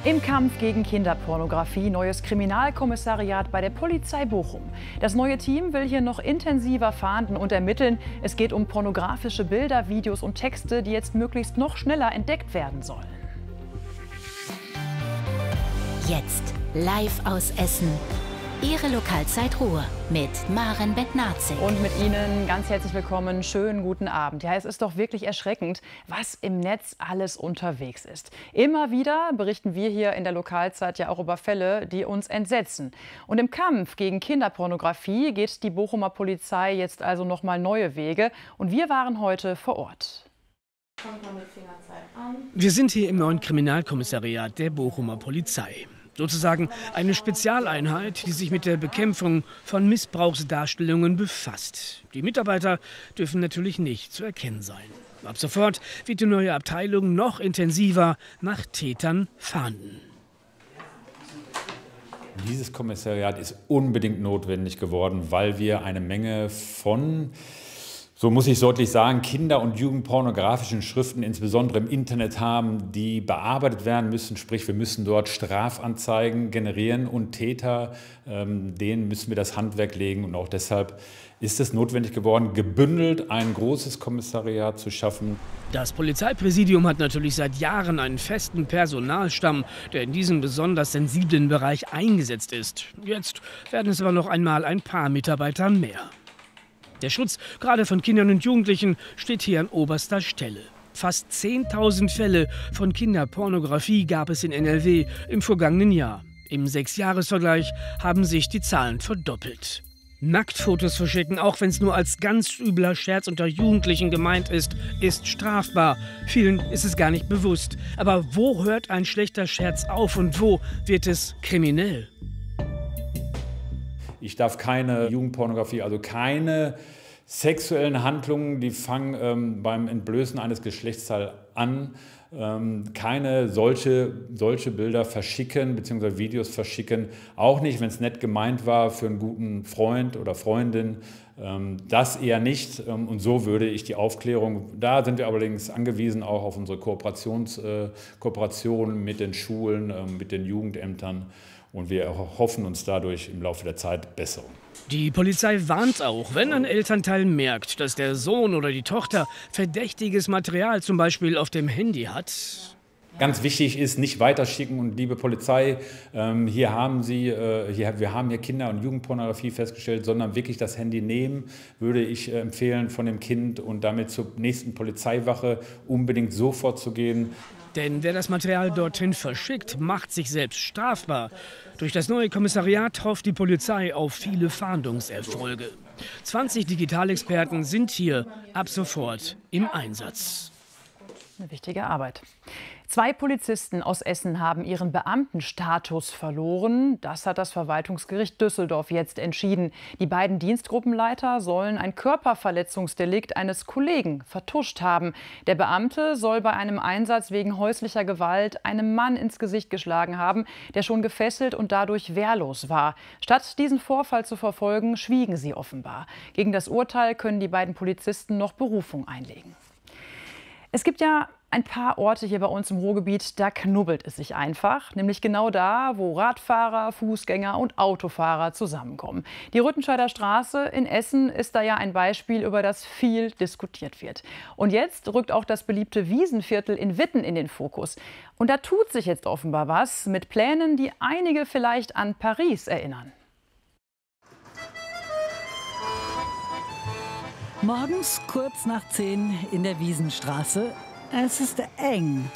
Im Kampf gegen Kinderpornografie neues Kriminalkommissariat bei der Polizei Bochum. Das neue Team will hier noch intensiver fahnden und ermitteln. Es geht um pornografische Bilder, Videos und Texte, die jetzt möglichst noch schneller entdeckt werden sollen. Jetzt live aus Essen. Ihre Lokalzeit Ruhr mit Maren Bettnarzik. Und mit Ihnen ganz herzlich willkommen. Schönen guten Abend. Ja, es ist doch wirklich erschreckend, was im Netz alles unterwegs ist. Immer wieder berichten wir hier in der Lokalzeit ja auch über Fälle, die uns entsetzen. Und im Kampf gegen Kinderpornografie geht die Bochumer Polizei jetzt also noch mal neue Wege. Und wir waren heute vor Ort. Wir sind hier im neuen Kriminalkommissariat der Bochumer Polizei. Sozusagen eine Spezialeinheit, die sich mit der Bekämpfung von Missbrauchsdarstellungen befasst. Die Mitarbeiter dürfen natürlich nicht zu erkennen sein. Ab sofort wird die neue Abteilung noch intensiver nach Tätern fahnden. Dieses Kommissariat ist unbedingt notwendig geworden, weil wir eine Menge von, so muss ich deutlich sagen, Kinder- und Jugendpornografischen Schriften, insbesondere im Internet haben, die bearbeitet werden müssen. Sprich, wir müssen dort Strafanzeigen generieren und Täter, denen müssen wir das Handwerk legen. Und auch deshalb ist es notwendig geworden, gebündelt ein großes Kommissariat zu schaffen. Das Polizeipräsidium hat natürlich seit Jahren einen festen Personalstamm, der in diesem besonders sensiblen Bereich eingesetzt ist. Jetzt werden es aber noch einmal ein paar Mitarbeiter mehr. Der Schutz gerade von Kindern und Jugendlichen steht hier an oberster Stelle. Fast 10.000 Fälle von Kinderpornografie gab es in NRW im vergangenen Jahr. Im 6-Jahres-Vergleich haben sich die Zahlen verdoppelt. Nacktfotos verschicken, auch wenn es nur als ganz übler Scherz unter Jugendlichen gemeint ist, ist strafbar. Vielen ist es gar nicht bewusst. Aber wo hört ein schlechter Scherz auf und wo wird es kriminell? Ich darf keine Jugendpornografie, also keine sexuellen Handlungen, die fangen beim Entblößen eines Geschlechtsteils an, keine solche Bilder verschicken bzw. Videos verschicken, auch nicht, wenn es nett gemeint war für einen guten Freund oder Freundin, das eher nicht, und so würde ich die Aufklärung, da sind wir allerdings angewiesen auch auf unsere Kooperation mit den Schulen, mit den Jugendämtern, und wir hoffen uns dadurch im Laufe der Zeit Besserung. Die Polizei warnt auch, wenn ein Elternteil merkt, dass der Sohn oder die Tochter verdächtiges Material zum Beispiel auf dem Handy hat. Ganz wichtig ist, nicht weiterschicken. Und liebe Polizei, wir haben hier Kinder- und Jugendpornografie festgestellt, sondern wirklich das Handy nehmen, würde ich empfehlen von dem Kind, und damit zur nächsten Polizeiwache unbedingt sofort zu gehen. Denn wer das Material dorthin verschickt, macht sich selbst strafbar. Durch das neue Kommissariat hofft die Polizei auf viele Fahndungserfolge. 20 Digitalexperten sind hier ab sofort im Einsatz. Eine wichtige Arbeit. 2 Polizisten aus Essen haben ihren Beamtenstatus verloren. Das hat das Verwaltungsgericht Düsseldorf jetzt entschieden. Die beiden Dienstgruppenleiter sollen ein Körperverletzungsdelikt eines Kollegen vertuscht haben. Der Beamte soll bei einem Einsatz wegen häuslicher Gewalt einem Mann ins Gesicht geschlagen haben, der schon gefesselt und dadurch wehrlos war. Statt diesen Vorfall zu verfolgen, schwiegen sie offenbar. Gegen das Urteil können die beiden Polizisten noch Berufung einlegen. Es gibt ja ein paar Orte hier bei uns im Ruhrgebiet, da knubbelt es sich einfach. Nämlich genau da, wo Radfahrer, Fußgänger und Autofahrer zusammenkommen. Die Rüttenscheider Straße in Essen ist da ja ein Beispiel, über das viel diskutiert wird. Und jetzt rückt auch das beliebte Wiesenviertel in Witten in den Fokus. Und da tut sich jetzt offenbar was mit Plänen, die einige vielleicht an Paris erinnern. Morgens kurz nach 10 in der Wiesenstraße. Es ist eng.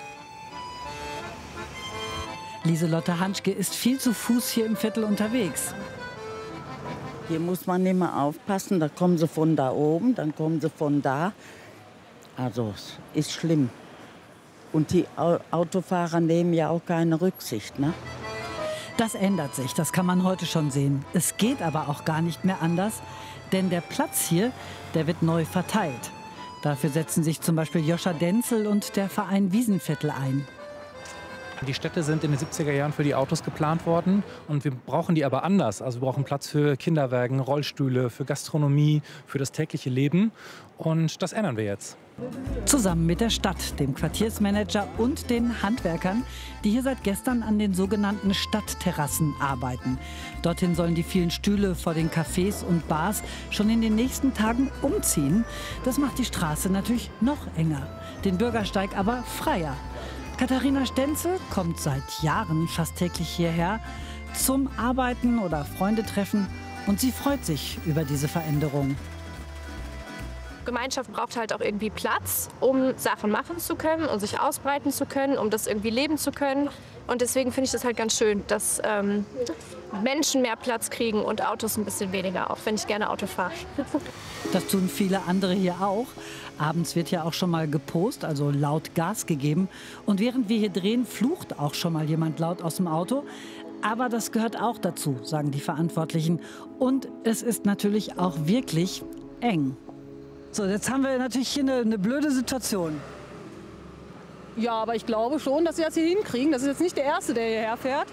Lieselotte Hanschke ist viel zu Fuß hier im Viertel unterwegs. Hier muss man immer aufpassen, da kommen sie von da oben, dann kommen sie von da. Also es ist schlimm. Und die Autofahrer nehmen ja auch keine Rücksicht, ne? Das ändert sich, das kann man heute schon sehen. Es geht aber auch gar nicht mehr anders, denn der Platz hier, der wird neu verteilt. Dafür setzen sich zum Beispiel Joscha Denzel und der Verein Wiesenviertel ein. Die Städte sind in den 70er Jahren für die Autos geplant worden und wir brauchen die aber anders. Also wir brauchen Platz für Kinderwagen, Rollstühle, für Gastronomie, für das tägliche Leben und das ändern wir jetzt. Zusammen mit der Stadt, dem Quartiersmanager und den Handwerkern, die hier seit gestern an den sogenannten Stadtterrassen arbeiten. Dorthin sollen die vielen Stühle vor den Cafés und Bars schon in den nächsten Tagen umziehen. Das macht die Straße natürlich noch enger, den Bürgersteig aber freier. Katharina Stenzel kommt seit Jahren fast täglich hierher zum Arbeiten oder Freunde treffen und sie freut sich über diese Veränderung. Gemeinschaft braucht halt auch irgendwie Platz, um Sachen machen zu können und sich ausbreiten zu können, um das irgendwie leben zu können. Und deswegen finde ich das halt ganz schön, dass Menschen mehr Platz kriegen und Autos ein bisschen weniger, auch wenn ich gerne Auto fahre. Das tun viele andere hier auch. Abends wird ja auch schon mal gepost, also laut Gas gegeben. Und während wir hier drehen, flucht auch schon mal jemand laut aus dem Auto. Aber das gehört auch dazu, sagen die Verantwortlichen. Und es ist natürlich auch wirklich eng. So, jetzt haben wir natürlich hier eine blöde Situation. Ja, aber ich glaube schon, dass sie das hier hinkriegen. Das ist jetzt nicht der Erste, der hierher fährt.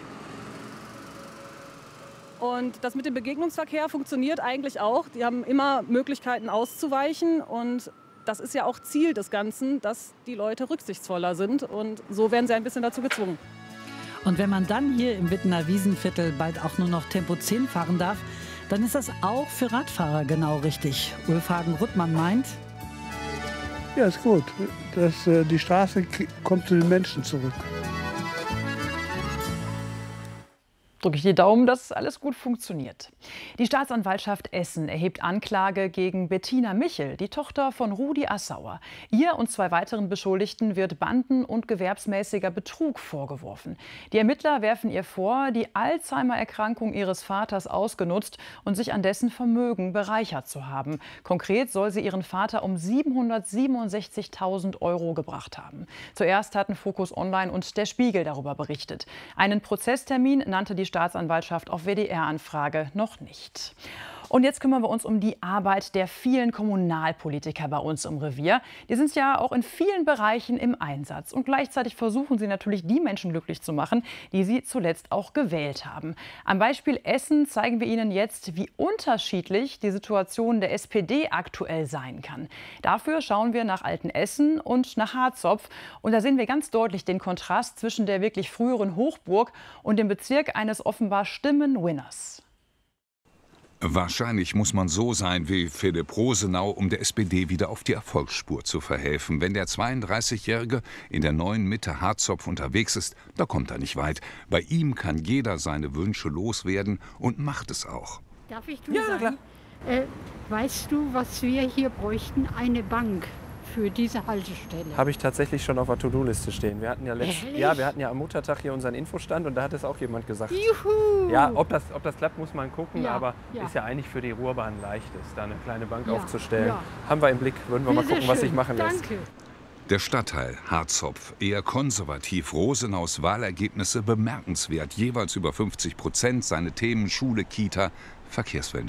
Und das mit dem Begegnungsverkehr funktioniert eigentlich auch. Die haben immer Möglichkeiten auszuweichen. Und das ist ja auch Ziel des Ganzen, dass die Leute rücksichtsvoller sind. Und so werden sie ein bisschen dazu gezwungen. Und wenn man dann hier im Wittener Wiesenviertel bald auch nur noch Tempo 10 fahren darf, dann ist das auch für Radfahrer genau richtig. Ulf Hagen-Ruttmann meint: Ja, ist gut. Die Straße kommt zu den Menschen zurück. Drücke ich die Daumen, dass alles gut funktioniert. Die Staatsanwaltschaft Essen erhebt Anklage gegen Bettina Michel, die Tochter von Rudi Assauer. Ihr und 2 weiteren Beschuldigten wird Banden- und gewerbsmäßiger Betrug vorgeworfen. Die Ermittler werfen ihr vor, die Alzheimer-Erkrankung ihres Vaters ausgenutzt und sich an dessen Vermögen bereichert zu haben. Konkret soll sie ihren Vater um 767.000 € gebracht haben. Zuerst hatten Focus Online und der Spiegel darüber berichtet. Einen Prozesstermin nannte die Staatsanwaltschaft auf WDR-Anfrage noch nicht. Und jetzt kümmern wir uns um die Arbeit der vielen Kommunalpolitiker bei uns im Revier. Die sind ja auch in vielen Bereichen im Einsatz. Und gleichzeitig versuchen sie natürlich, die Menschen glücklich zu machen, die sie zuletzt auch gewählt haben. Am Beispiel Essen zeigen wir Ihnen jetzt, wie unterschiedlich die Situation der SPD aktuell sein kann. Dafür schauen wir nach Altenessen und nach Harzopf. Und da sehen wir ganz deutlich den Kontrast zwischen der wirklich früheren Hochburg und dem Bezirk eines offenbar Stimmen-Winners. Wahrscheinlich muss man so sein wie Philipp Rosenau, um der SPD wieder auf die Erfolgsspur zu verhelfen. Wenn der 32-Jährige in der neuen Mitte Harzopf unterwegs ist, da kommt er nicht weit. Bei ihm kann jeder seine Wünsche loswerden und macht es auch. Darf ich sagen? Weißt du, was wir hier bräuchten? Eine Bank für diese Haltestelle. Habe ich tatsächlich schon auf der To-Do-Liste stehen. Wir hatten ja wir hatten ja am Muttertag hier unseren Infostand und da hat es auch jemand gesagt. Juhu! Ja, ob das klappt, muss man gucken, Ja, aber ja. ist ja eigentlich für die Ruhrbahn leicht, da eine kleine Bank aufzustellen. Ja. Haben wir im Blick, würden wir mal gucken, was sich machen lässt. Danke. Der Stadtteil Harzopf, eher konservativ, Rosenaus Wahlergebnisse bemerkenswert, jeweils über 50%, seine Themen Schule, Kita, Verkehrswende.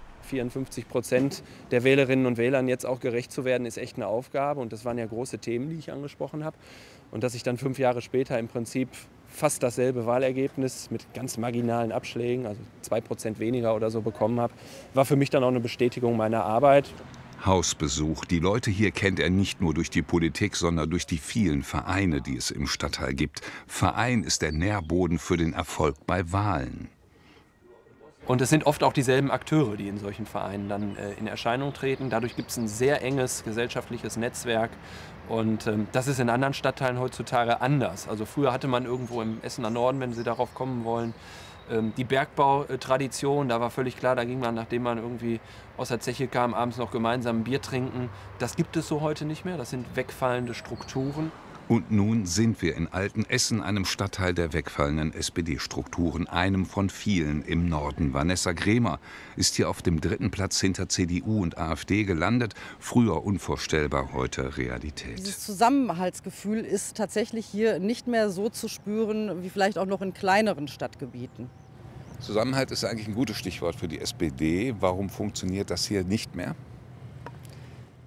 54% der Wählerinnen und Wählern jetzt auch gerecht zu werden, ist echt eine Aufgabe. Und das waren ja große Themen, die ich angesprochen habe. Und dass ich dann 5 Jahre später im Prinzip fast dasselbe Wahlergebnis mit ganz marginalen Abschlägen, also 2% weniger oder so bekommen habe, war für mich dann auch eine Bestätigung meiner Arbeit. Hausbesuch. Die Leute hier kennt er nicht nur durch die Politik, sondern durch die vielen Vereine, die es im Stadtteil gibt. Verein ist der Nährboden für den Erfolg bei Wahlen. Und es sind oft auch dieselben Akteure, die in solchen Vereinen dann in Erscheinung treten. Dadurch gibt es ein sehr enges gesellschaftliches Netzwerk. Und das ist in anderen Stadtteilen heutzutage anders. Also früher hatte man irgendwo im Essener Norden, wenn Sie darauf kommen wollen, die Bergbautradition. Da war völlig klar, da ging man, nachdem man irgendwie aus der Zeche kam, abends noch gemeinsam ein Bier trinken. Das gibt es so heute nicht mehr. Das sind wegfallende Strukturen. Und nun sind wir in Altenessen, einem Stadtteil der wegfallenden SPD-Strukturen, einem von vielen im Norden. Vanessa Gremer ist hier auf dem 3. Platz hinter CDU und AfD gelandet. Früher unvorstellbar, heute Realität. Dieses Zusammenhaltsgefühl ist tatsächlich hier nicht mehr so zu spüren, wie vielleicht auch noch in kleineren Stadtgebieten. Zusammenhalt ist eigentlich ein gutes Stichwort für die SPD. Warum funktioniert das hier nicht mehr?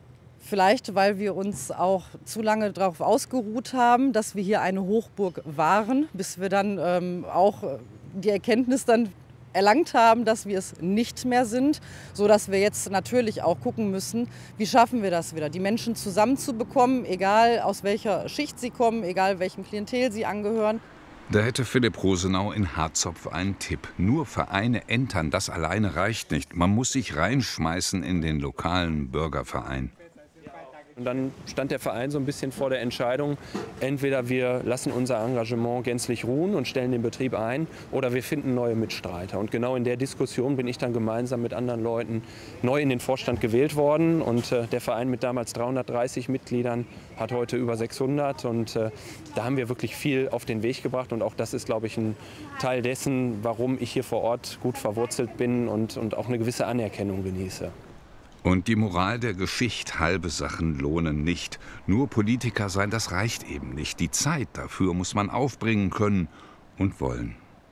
Vielleicht, weil wir uns auch zu lange darauf ausgeruht haben, dass wir hier eine Hochburg waren, bis wir dann auch die Erkenntnis dann erlangt haben, dass wir es nicht mehr sind, sodass wir jetzt natürlich auch gucken müssen, wie schaffen wir das wieder, die Menschen zusammenzubekommen, egal aus welcher Schicht sie kommen, egal welchem Klientel sie angehören. Da hätte Philipp Rosenau in Harzopf einen Tipp. Nur Vereine entern, das alleine reicht nicht. Man muss sich reinschmeißen in den lokalen Bürgerverein. Und dann stand der Verein so ein bisschen vor der Entscheidung, entweder wir lassen unser Engagement gänzlich ruhen und stellen den Betrieb ein, oder wir finden neue Mitstreiter. Und genau in der Diskussion bin ich dann gemeinsam mit anderen Leuten neu in den Vorstand gewählt worden. Und der Verein mit damals 330 Mitgliedern hat heute über 600. Und da haben wir wirklich viel auf den Weg gebracht. Und auch das ist, glaube ich, ein Teil dessen, warum ich hier vor Ort gut verwurzelt bin und auch eine gewisse Anerkennung genieße. Und die Moral der Geschichte, halbe Sachen lohnen nicht. Nur Politiker sein, das reicht eben nicht. Die Zeit dafür muss man aufbringen können und wollen.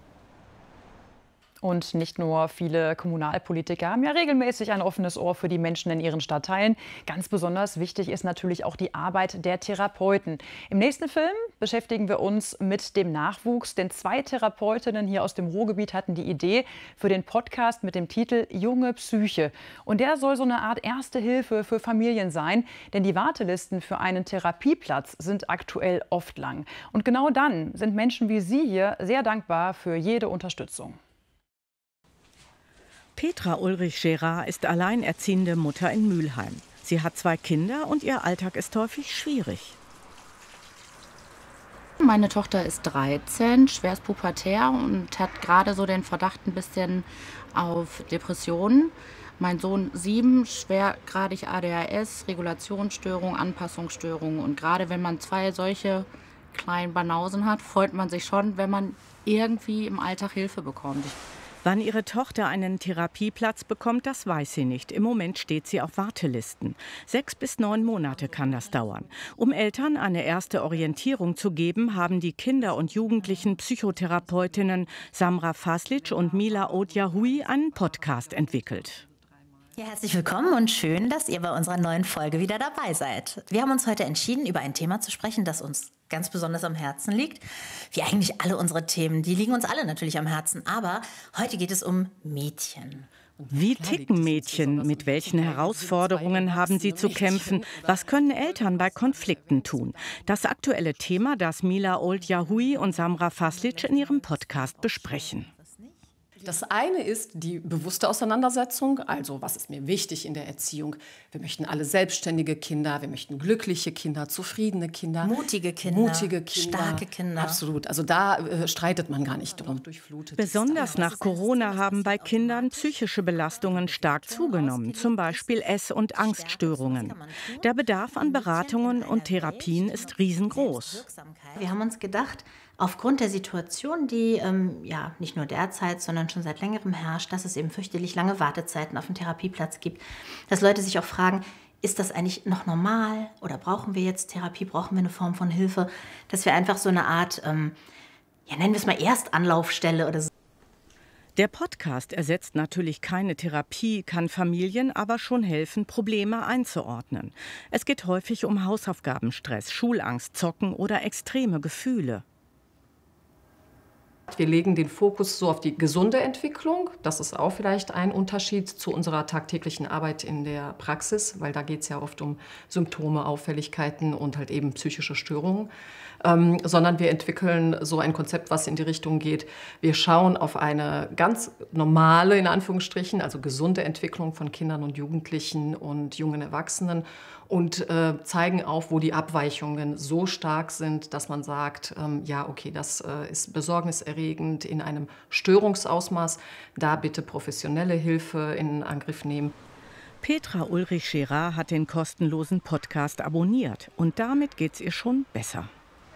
Und nicht nur viele Kommunalpolitiker haben ja regelmäßig ein offenes Ohr für die Menschen in ihren Stadtteilen. Ganz besonders wichtig ist natürlich auch die Arbeit der Therapeuten. Im nächsten Film beschäftigen wir uns mit dem Nachwuchs, denn 2 Therapeutinnen hier aus dem Ruhrgebiet hatten die Idee für den Podcast mit dem Titel Junge Psyche. Und der soll so eine Art Erste Hilfe für Familien sein, denn die Wartelisten für einen Therapieplatz sind aktuell oft lang. Und genau dann sind Menschen wie Sie hier sehr dankbar für jede Unterstützung. Petra Ulrich-Gerard ist alleinerziehende Mutter in Mülheim. Sie hat 2 Kinder und ihr Alltag ist häufig schwierig. Meine Tochter ist 13, schwerst pubertär und hat gerade so den Verdacht ein bisschen auf Depressionen. Mein Sohn 7, schwergradig ADHS, Regulationsstörung, Anpassungsstörung. Und gerade wenn man 2 solche kleinen Banausen hat, freut man sich schon, wenn man irgendwie im Alltag Hilfe bekommt. Wann ihre Tochter einen Therapieplatz bekommt, das weiß sie nicht. Im Moment steht sie auf Wartelisten. 6 bis 9 Monate kann das dauern. Um Eltern eine erste Orientierung zu geben, haben die Kinder- und Jugendlichen Psychotherapeutinnen Samra Faslic und Mila Odjahui einen Podcast entwickelt. Ja, herzlich willkommen und schön, dass ihr bei unserer neuen Folge wieder dabei seid. Wir haben uns heute entschieden, über ein Thema zu sprechen, das uns ganz besonders am Herzen liegt. Wie eigentlich alle unsere Themen, die liegen uns alle natürlich am Herzen. Aber heute geht es um Mädchen. Wie ticken Mädchen? Mit welchen Herausforderungen haben sie zu kämpfen? Was können Eltern bei Konflikten tun? Das aktuelle Thema, das Mila Odjahui und Samra Faslic in ihrem Podcast besprechen. Das eine ist die bewusste Auseinandersetzung, also was ist mir wichtig in der Erziehung. Wir möchten alle selbstständige Kinder, wir möchten glückliche Kinder, zufriedene Kinder. Mutige Kinder, starke Kinder. Absolut, also da streitet man gar nicht drum. Besonders nach Corona haben bei Kindern psychische Belastungen stark zugenommen, zum Beispiel Ess- und Angststörungen. Der Bedarf an Beratungen und Therapien ist riesengroß. Wir haben uns gedacht, aufgrund der Situation, die nicht nur derzeit, sondern schon seit längerem herrscht, dass es eben fürchterlich lange Wartezeiten auf dem Therapieplatz gibt, dass Leute sich auch fragen, ist das eigentlich noch normal oder brauchen wir jetzt Therapie, brauchen wir eine Form von Hilfe, dass wir einfach so eine Art, nennen wir es mal Erstanlaufstelle oder so. Der Podcast ersetzt natürlich keine Therapie, kann Familien aber schon helfen, Probleme einzuordnen. Es geht häufig um Hausaufgabenstress, Schulangst, Zocken oder extreme Gefühle. Wir legen den Fokus so auf die gesunde Entwicklung. Das ist auch vielleicht ein Unterschied zu unserer tagtäglichen Arbeit in der Praxis, weil da geht es ja oft um Symptome, Auffälligkeiten und halt eben psychische Störungen. Sondern wir entwickeln so ein Konzept, was in die Richtung geht. Wir schauen auf eine ganz normale, in Anführungsstrichen, also gesunde Entwicklung von Kindern und Jugendlichen und jungen Erwachsenen und zeigen auf, wo die Abweichungen so stark sind, dass man sagt, ja, okay, das ist besorgniserregend in einem Störungsausmaß, da bitte professionelle Hilfe in Angriff nehmen. Petra Ulrich-Gerard hat den kostenlosen Podcast abonniert und damit geht's ihr schon besser.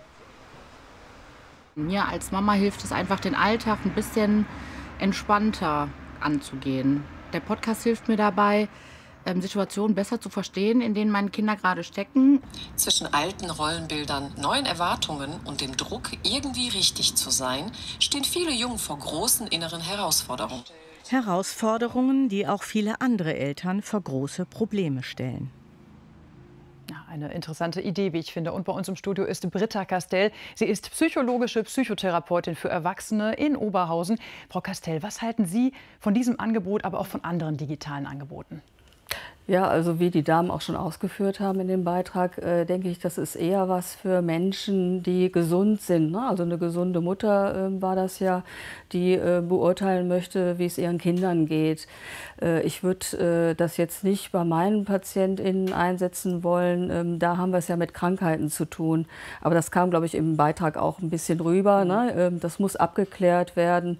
Mir als Mama hilft es einfach, den Alltag ein bisschen entspannter anzugehen. Der Podcast hilft mir dabei, Situationen besser zu verstehen, in denen meine Kinder gerade stecken. Zwischen alten Rollenbildern, neuen Erwartungen und dem Druck, irgendwie richtig zu sein, stehen viele Jungen vor großen inneren Herausforderungen. Herausforderungen, die auch viele andere Eltern vor große Probleme stellen. Ja, eine interessante Idee, wie ich finde. Und bei uns im Studio ist Britta Castell. Sie ist psychologische Psychotherapeutin für Erwachsene in Oberhausen. Frau Castell, was halten Sie von diesem Angebot, aber auch von anderen digitalen Angeboten? Ja, also wie die Damen auch schon ausgeführt haben in dem Beitrag, denke ich, das ist eher was für Menschen, die gesund sind. Ne? Also eine gesunde Mutter war das ja, die beurteilen möchte, wie es ihren Kindern geht. Ich würde das jetzt nicht bei meinen PatientInnen einsetzen wollen. Da haben wir es ja mit Krankheiten zu tun. Aber das kam, glaube ich, im Beitrag auch ein bisschen rüber. Ne? Das muss abgeklärt werden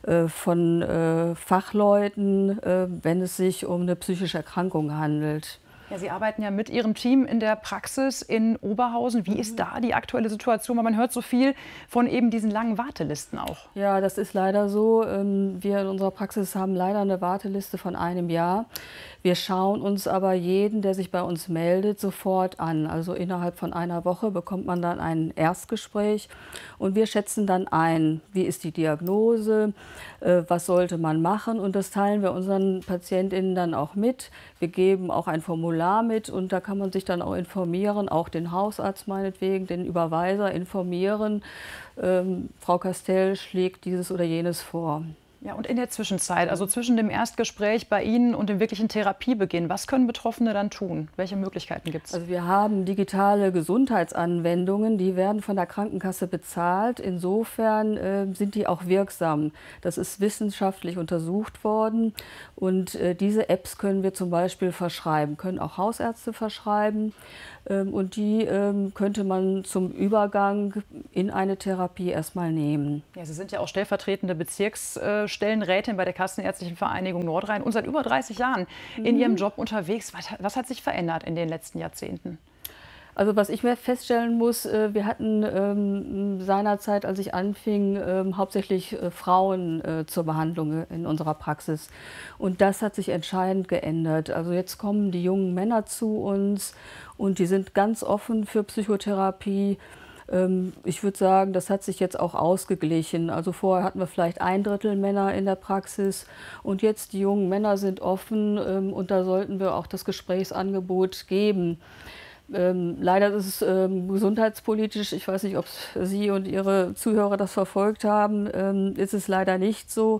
von Fachleuten, wenn es sich um eine psychische Erkrankung handelt. Ja, Sie arbeiten ja mit Ihrem Team in der Praxis in Oberhausen. Wie ist da die aktuelle Situation? Weil man hört so viel von eben diesen langen Wartelisten auch. Ja, das ist leider so. Wir in unserer Praxis haben leider eine Warteliste von einem Jahr. Wir schauen uns aber jeden, der sich bei uns meldet, sofort an. Also innerhalb von einer Woche bekommt man dann ein Erstgespräch und wir schätzen dann ein, wie ist die Diagnose, was sollte man machen, und das teilen wir unseren PatientInnen dann auch mit. Wir geben auch ein Formular mit und da kann man sich dann auch informieren, auch den Hausarzt meinetwegen, den Überweiser informieren. Frau Castell schlägt dieses oder jenes vor. Ja, und in der Zwischenzeit, also zwischen dem Erstgespräch bei Ihnen und dem wirklichen Therapiebeginn, was können Betroffene dann tun? Welche Möglichkeiten gibt es? Also wir haben digitale Gesundheitsanwendungen, die werden von der Krankenkasse bezahlt. Insofern sind die auch wirksam. Das ist wissenschaftlich untersucht worden und diese Apps können wir zum Beispiel verschreiben, können auch Hausärzte verschreiben. Und die könnte man zum Übergang in eine Therapie erstmal nehmen. Ja, Sie sind ja auch stellvertretende Bezirksstellenrätin bei der Kassenärztlichen Vereinigung Nordrhein und seit über 30 Jahren in Ihrem Job unterwegs. Was hat sich verändert in den letzten Jahrzehnten? Also was ich mir feststellen muss, wir hatten seinerzeit, als ich anfing, hauptsächlich Frauen zur Behandlung in unserer Praxis. Und das hat sich entscheidend geändert. Also jetzt kommen die jungen Männer zu uns und die sind ganz offen für Psychotherapie. Ich würde sagen, das hat sich jetzt auch ausgeglichen. Also vorher hatten wir vielleicht 1/3 Männer in der Praxis und jetzt die jungen Männer sind offen und da sollten wir auch das Gesprächsangebot geben. Leider ist es gesundheitspolitisch, ich weiß nicht, ob Sie und Ihre Zuhörer das verfolgt haben, ist es leider nicht so.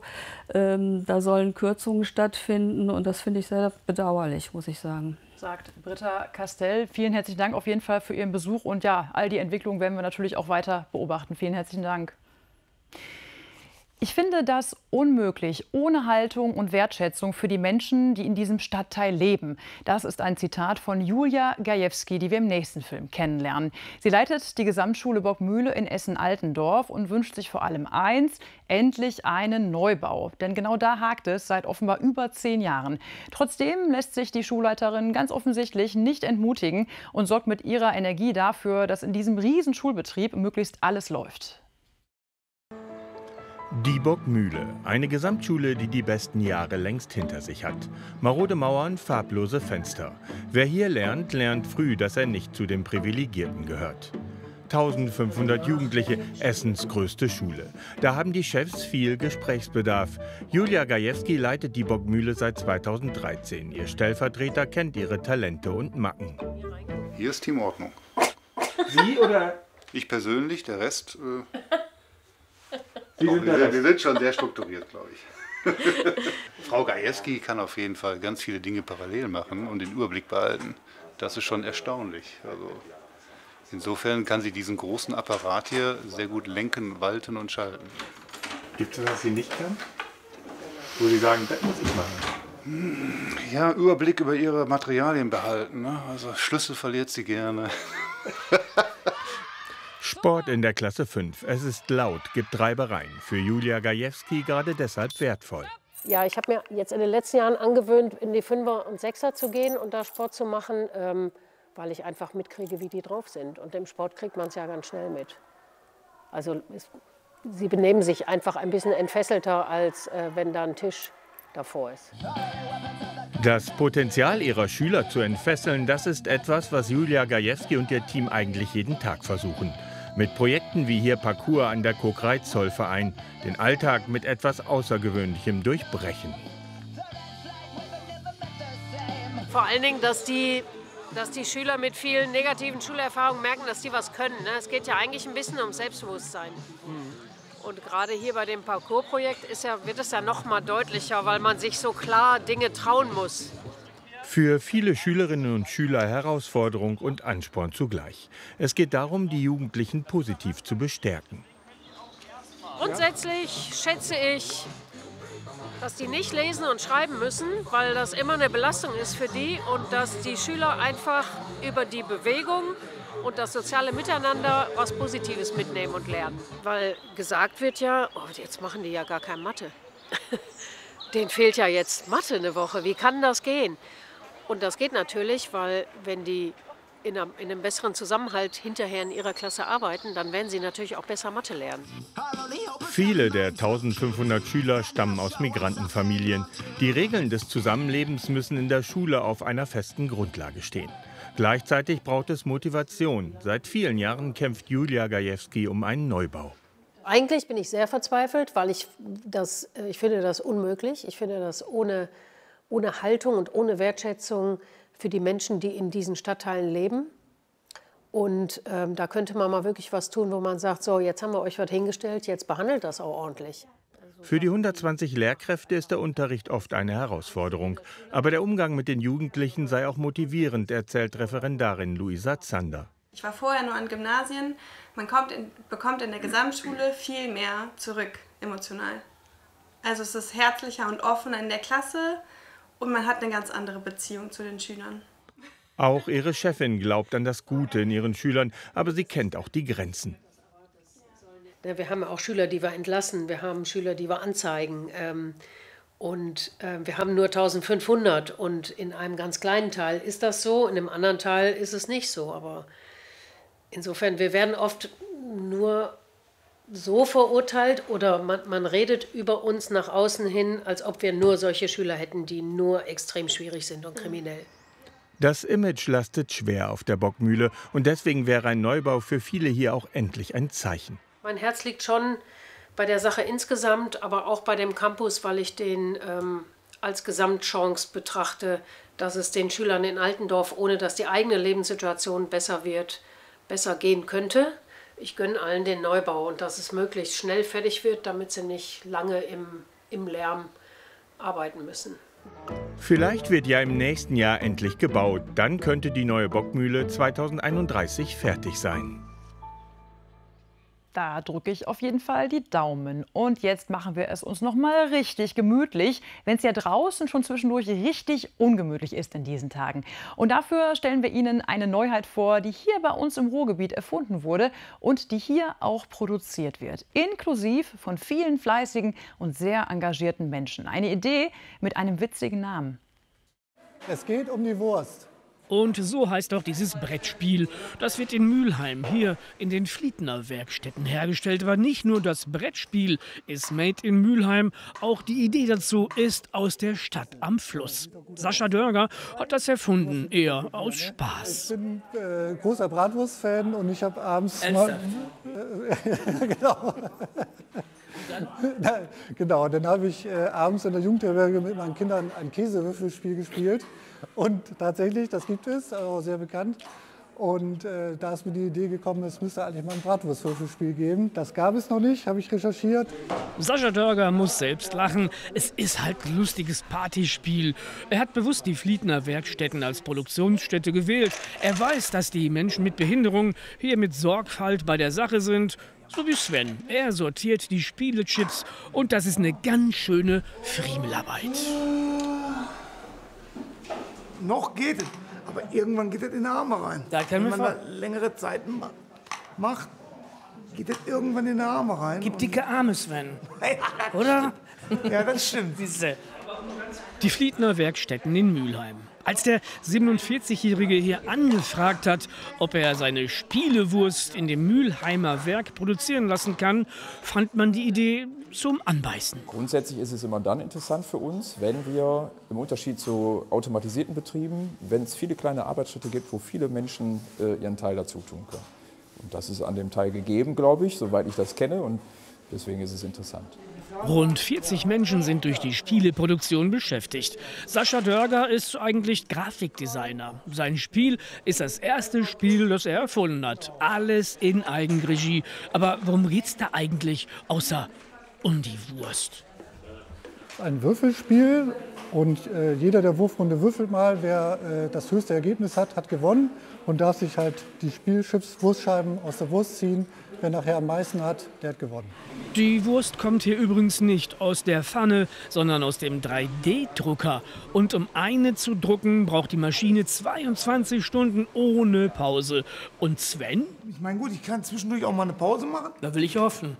Da sollen Kürzungen stattfinden und das finde ich sehr bedauerlich, muss ich sagen. Sagt Britta Castell. Vielen herzlichen Dank auf jeden Fall für Ihren Besuch und ja, all die Entwicklungen werden wir natürlich auch weiter beobachten. Vielen herzlichen Dank. Ich finde das unmöglich, ohne Haltung und Wertschätzung für die Menschen, die in diesem Stadtteil leben. Das ist ein Zitat von Julia Gajewski, die wir im nächsten Film kennenlernen. Sie leitet die Gesamtschule Bockmühle in Essen-Altendorf und wünscht sich vor allem eins: endlich einen Neubau. Denn genau da hakt es seit offenbar über 10 Jahren. Trotzdem lässt sich die Schulleiterin ganz offensichtlich nicht entmutigen und sorgt mit ihrer Energie dafür, dass in diesem riesen Schulbetrieb möglichst alles läuft. Die Bockmühle, eine Gesamtschule, die die besten Jahre längst hinter sich hat. Marode Mauern, farblose Fenster. Wer hier lernt, lernt früh, dass er nicht zu den Privilegierten gehört. 1500 Jugendliche, Essens größte Schule. Da haben die Chefs viel Gesprächsbedarf. Julia Gajewski leitet die Bockmühle seit 2013. Ihr Stellvertreter kennt ihre Talente und Macken. Hier ist Teamordnung. Sie oder? Ich persönlich, der Rest... wir sind schon sehr strukturiert, glaube ich. Frau Gajewski kann auf jeden Fall ganz viele Dinge parallel machen und den Überblick behalten. Das ist schon erstaunlich. Also insofern kann sie diesen großen Apparat hier sehr gut lenken, walten und schalten. Gibt es, was sie nicht kann? Wo Sie sagen, das muss ich machen? Ja, Überblick über ihre Materialien behalten. Ne? Also Schlüssel verliert sie gerne. Sport in der Klasse 5. Es ist laut, gibt Reibereien. Für Julia Gajewski gerade deshalb wertvoll. Ja, ich habe mir jetzt in den letzten Jahren angewöhnt, in die 5er und 6er zu gehen und da Sport zu machen, weil ich einfach mitkriege, wie die drauf sind. Und im Sport kriegt man es ja ganz schnell mit. Also sie benehmen sich einfach ein bisschen entfesselter, als wenn da ein Tisch davor ist. Das Potenzial ihrer Schüler zu entfesseln, das ist etwas, was Julia Gajewski und ihr Team eigentlich jeden Tag versuchen. Mit Projekten wie hier Parcours an der Kokreitz-Zollverein, den Alltag mit etwas Außergewöhnlichem durchbrechen. Vor allen Dingen, dass die dass die Schüler mit vielen negativen Schulerfahrungen merken, dass die was können. Ne? Es geht ja eigentlich ein bisschen um Selbstbewusstsein. Und gerade hier bei dem Parcours-Projekt wird es ja noch mal deutlicher, weil man sich so klar Dinge trauen muss. Für viele Schülerinnen und Schüler Herausforderung und Ansporn zugleich. Es geht darum, die Jugendlichen positiv zu bestärken. Grundsätzlich schätze ich, dass die nicht lesen und schreiben müssen, weil das immer eine Belastung ist für die und dass die Schüler einfach über die Bewegung und das soziale Miteinander was Positives mitnehmen und lernen. Weil gesagt wird ja, oh, jetzt machen die ja gar keine Mathe. Denen fehlt ja jetzt Mathe eine Woche. Wie kann das gehen? Und das geht natürlich, weil wenn die in einem besseren Zusammenhalt hinterher in ihrer Klasse arbeiten, dann werden sie natürlich auch besser Mathe lernen. Viele der 1500 Schüler stammen aus Migrantenfamilien. Die Regeln des Zusammenlebens müssen in der Schule auf einer festen Grundlage stehen. Gleichzeitig braucht es Motivation. Seit vielen Jahren kämpft Julia Gajewski um einen Neubau. Eigentlich bin ich sehr verzweifelt, weil ich finde das unmöglich. Ich finde das ohne Haltung und ohne Wertschätzung für die Menschen, die in diesen Stadtteilen leben. Und da könnte man mal wirklich was tun, wo man sagt, so, jetzt haben wir euch was hingestellt, jetzt behandelt das auch ordentlich. Für die 120 Lehrkräfte ist der Unterricht oft eine Herausforderung. Aber der Umgang mit den Jugendlichen sei auch motivierend, erzählt Referendarin Luisa Zander. Ich war vorher nur an Gymnasien. Man bekommt in der Gesamtschule viel mehr zurück, emotional. Also es ist herzlicher und offener in der Klasse und man hat eine ganz andere Beziehung zu den Schülern. Auch ihre Chefin glaubt an das Gute in ihren Schülern, aber sie kennt auch die Grenzen. Wir haben auch Schüler, die wir entlassen, wir haben Schüler, die wir anzeigen. Wir haben nur 1500 und in einem ganz kleinen Teil ist das so, in einem anderen Teil ist es nicht so. Aber insofern, wir werden oft nur so verurteilt oder man redet über uns nach außen hin, als ob wir nur solche Schüler hätten, die nur extrem schwierig sind und kriminell. Das Image lastet schwer auf der Bockmühle und deswegen wäre ein Neubau für viele hier auch endlich ein Zeichen. Mein Herz liegt schon bei der Sache insgesamt, aber auch bei dem Campus, weil ich den als Gesamtchance betrachte, dass es den Schülern in Altendorf, ohne dass die eigene Lebenssituation besser wird, besser gehen könnte. Ich gönne allen den Neubau und dass es möglichst schnell fertig wird, damit sie nicht lange im Lärm arbeiten müssen. Vielleicht wird ja im nächsten Jahr endlich gebaut. Dann könnte die neue Bockmühle 2031 fertig sein. Da drücke ich auf jeden Fall die Daumen. Und jetzt machen wir es uns noch mal richtig gemütlich, wenn es ja draußen schon zwischendurch richtig ungemütlich ist in diesen Tagen. Und dafür stellen wir Ihnen eine Neuheit vor, die hier bei uns im Ruhrgebiet erfunden wurde und die hier auch produziert wird. Inklusiv von vielen fleißigen und sehr engagierten Menschen. Eine Idee mit einem witzigen Namen. Es geht um die Wurst. Und so heißt auch dieses Brettspiel. Das wird in Mülheim, hier in den Fliedner Werkstätten hergestellt. Aber nicht nur das Brettspiel ist made in Mülheim, auch die Idee dazu ist aus der Stadt am Fluss. Sascha Dörger hat das erfunden, eher aus Spaß. Ich bin großer Bratwurst-Fan und ich habe abends... Genau, dann habe ich abends in der Jugendherberge mit meinen Kindern ein Käsewürfelspiel gespielt. Und tatsächlich, das gibt es, auch sehr bekannt. Und da ist mir die Idee gekommen, es müsste eigentlich mal ein Bratwurstwürfelspiel geben. Das gab es noch nicht, habe ich recherchiert. Sascha Dörger muss selbst lachen. Es ist halt ein lustiges Partyspiel. Er hat bewusst die Fliedner Werkstätten als Produktionsstätte gewählt. Er weiß, dass die Menschen mit Behinderung hier mit Sorgfalt bei der Sache sind. So wie Sven. Er sortiert die Spielechips und das ist eine ganz schöne Friemelarbeit. Noch geht es, aber irgendwann geht es in die Arme rein. Wenn man da längere Zeit macht, geht es irgendwann in die Arme rein. Gib dicke Arme, Sven. Oder? Ja, das stimmt. Die Fliedner Werkstätten in Mülheim. Als der 47-Jährige hier angefragt hat, ob er seine Spielewurst in dem Mülheimer Werk produzieren lassen kann, fand man die Idee zum Anbeißen. Grundsätzlich ist es immer dann interessant für uns, wenn wir im Unterschied zu automatisierten Betrieben, wenn es viele kleine Arbeitsschritte gibt, wo viele Menschen ihren Teil dazu tun können. Und das ist an dem Teil gegeben, glaube ich, soweit ich das kenne. Und Deswegen ist es interessant. Rund 40 Menschen sind durch die Spieleproduktion beschäftigt. Sascha Dörger ist eigentlich Grafikdesigner. Sein Spiel ist das erste Spiel, das er erfunden hat. Alles in Eigenregie. Aber worum geht's da eigentlich, außer um die Wurst? Ein Würfelspiel und jeder der Wurfrunde würfelt mal. Wer das höchste Ergebnis hat, hat gewonnen und darf sich halt die Spielchips, Wurstscheiben aus der Wurst ziehen. Wer nachher am meisten hat, der hat gewonnen. Die Wurst kommt hier übrigens nicht aus der Pfanne, sondern aus dem 3D-Drucker. Und um eine zu drucken, braucht die Maschine 22 Stunden ohne Pause. Und Sven? Ich meine, gut, ich kann zwischendurch auch mal eine Pause machen. Da will ich hoffen.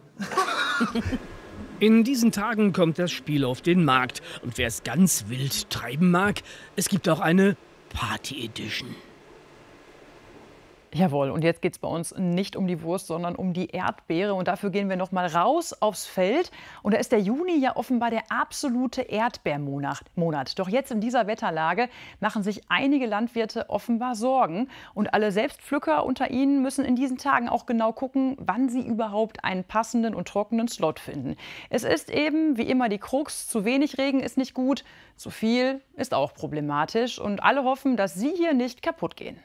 In diesen Tagen kommt das Spiel auf den Markt. Und wer es ganz wild treiben mag, es gibt auch eine Party-Edition. Jawohl, und jetzt geht es bei uns nicht um die Wurst, sondern um die Erdbeere. Und dafür gehen wir noch mal raus aufs Feld. Und da ist der Juni ja offenbar der absolute Erdbeermonat. Doch jetzt in dieser Wetterlage machen sich einige Landwirte offenbar Sorgen. Und alle Selbstpflücker unter ihnen müssen in diesen Tagen auch genau gucken, wann sie überhaupt einen passenden und trockenen Slot finden. Es ist eben, wie immer, die Krux: zu wenig Regen ist nicht gut, zu viel ist auch problematisch. Und alle hoffen, dass sie hier nicht kaputt gehen.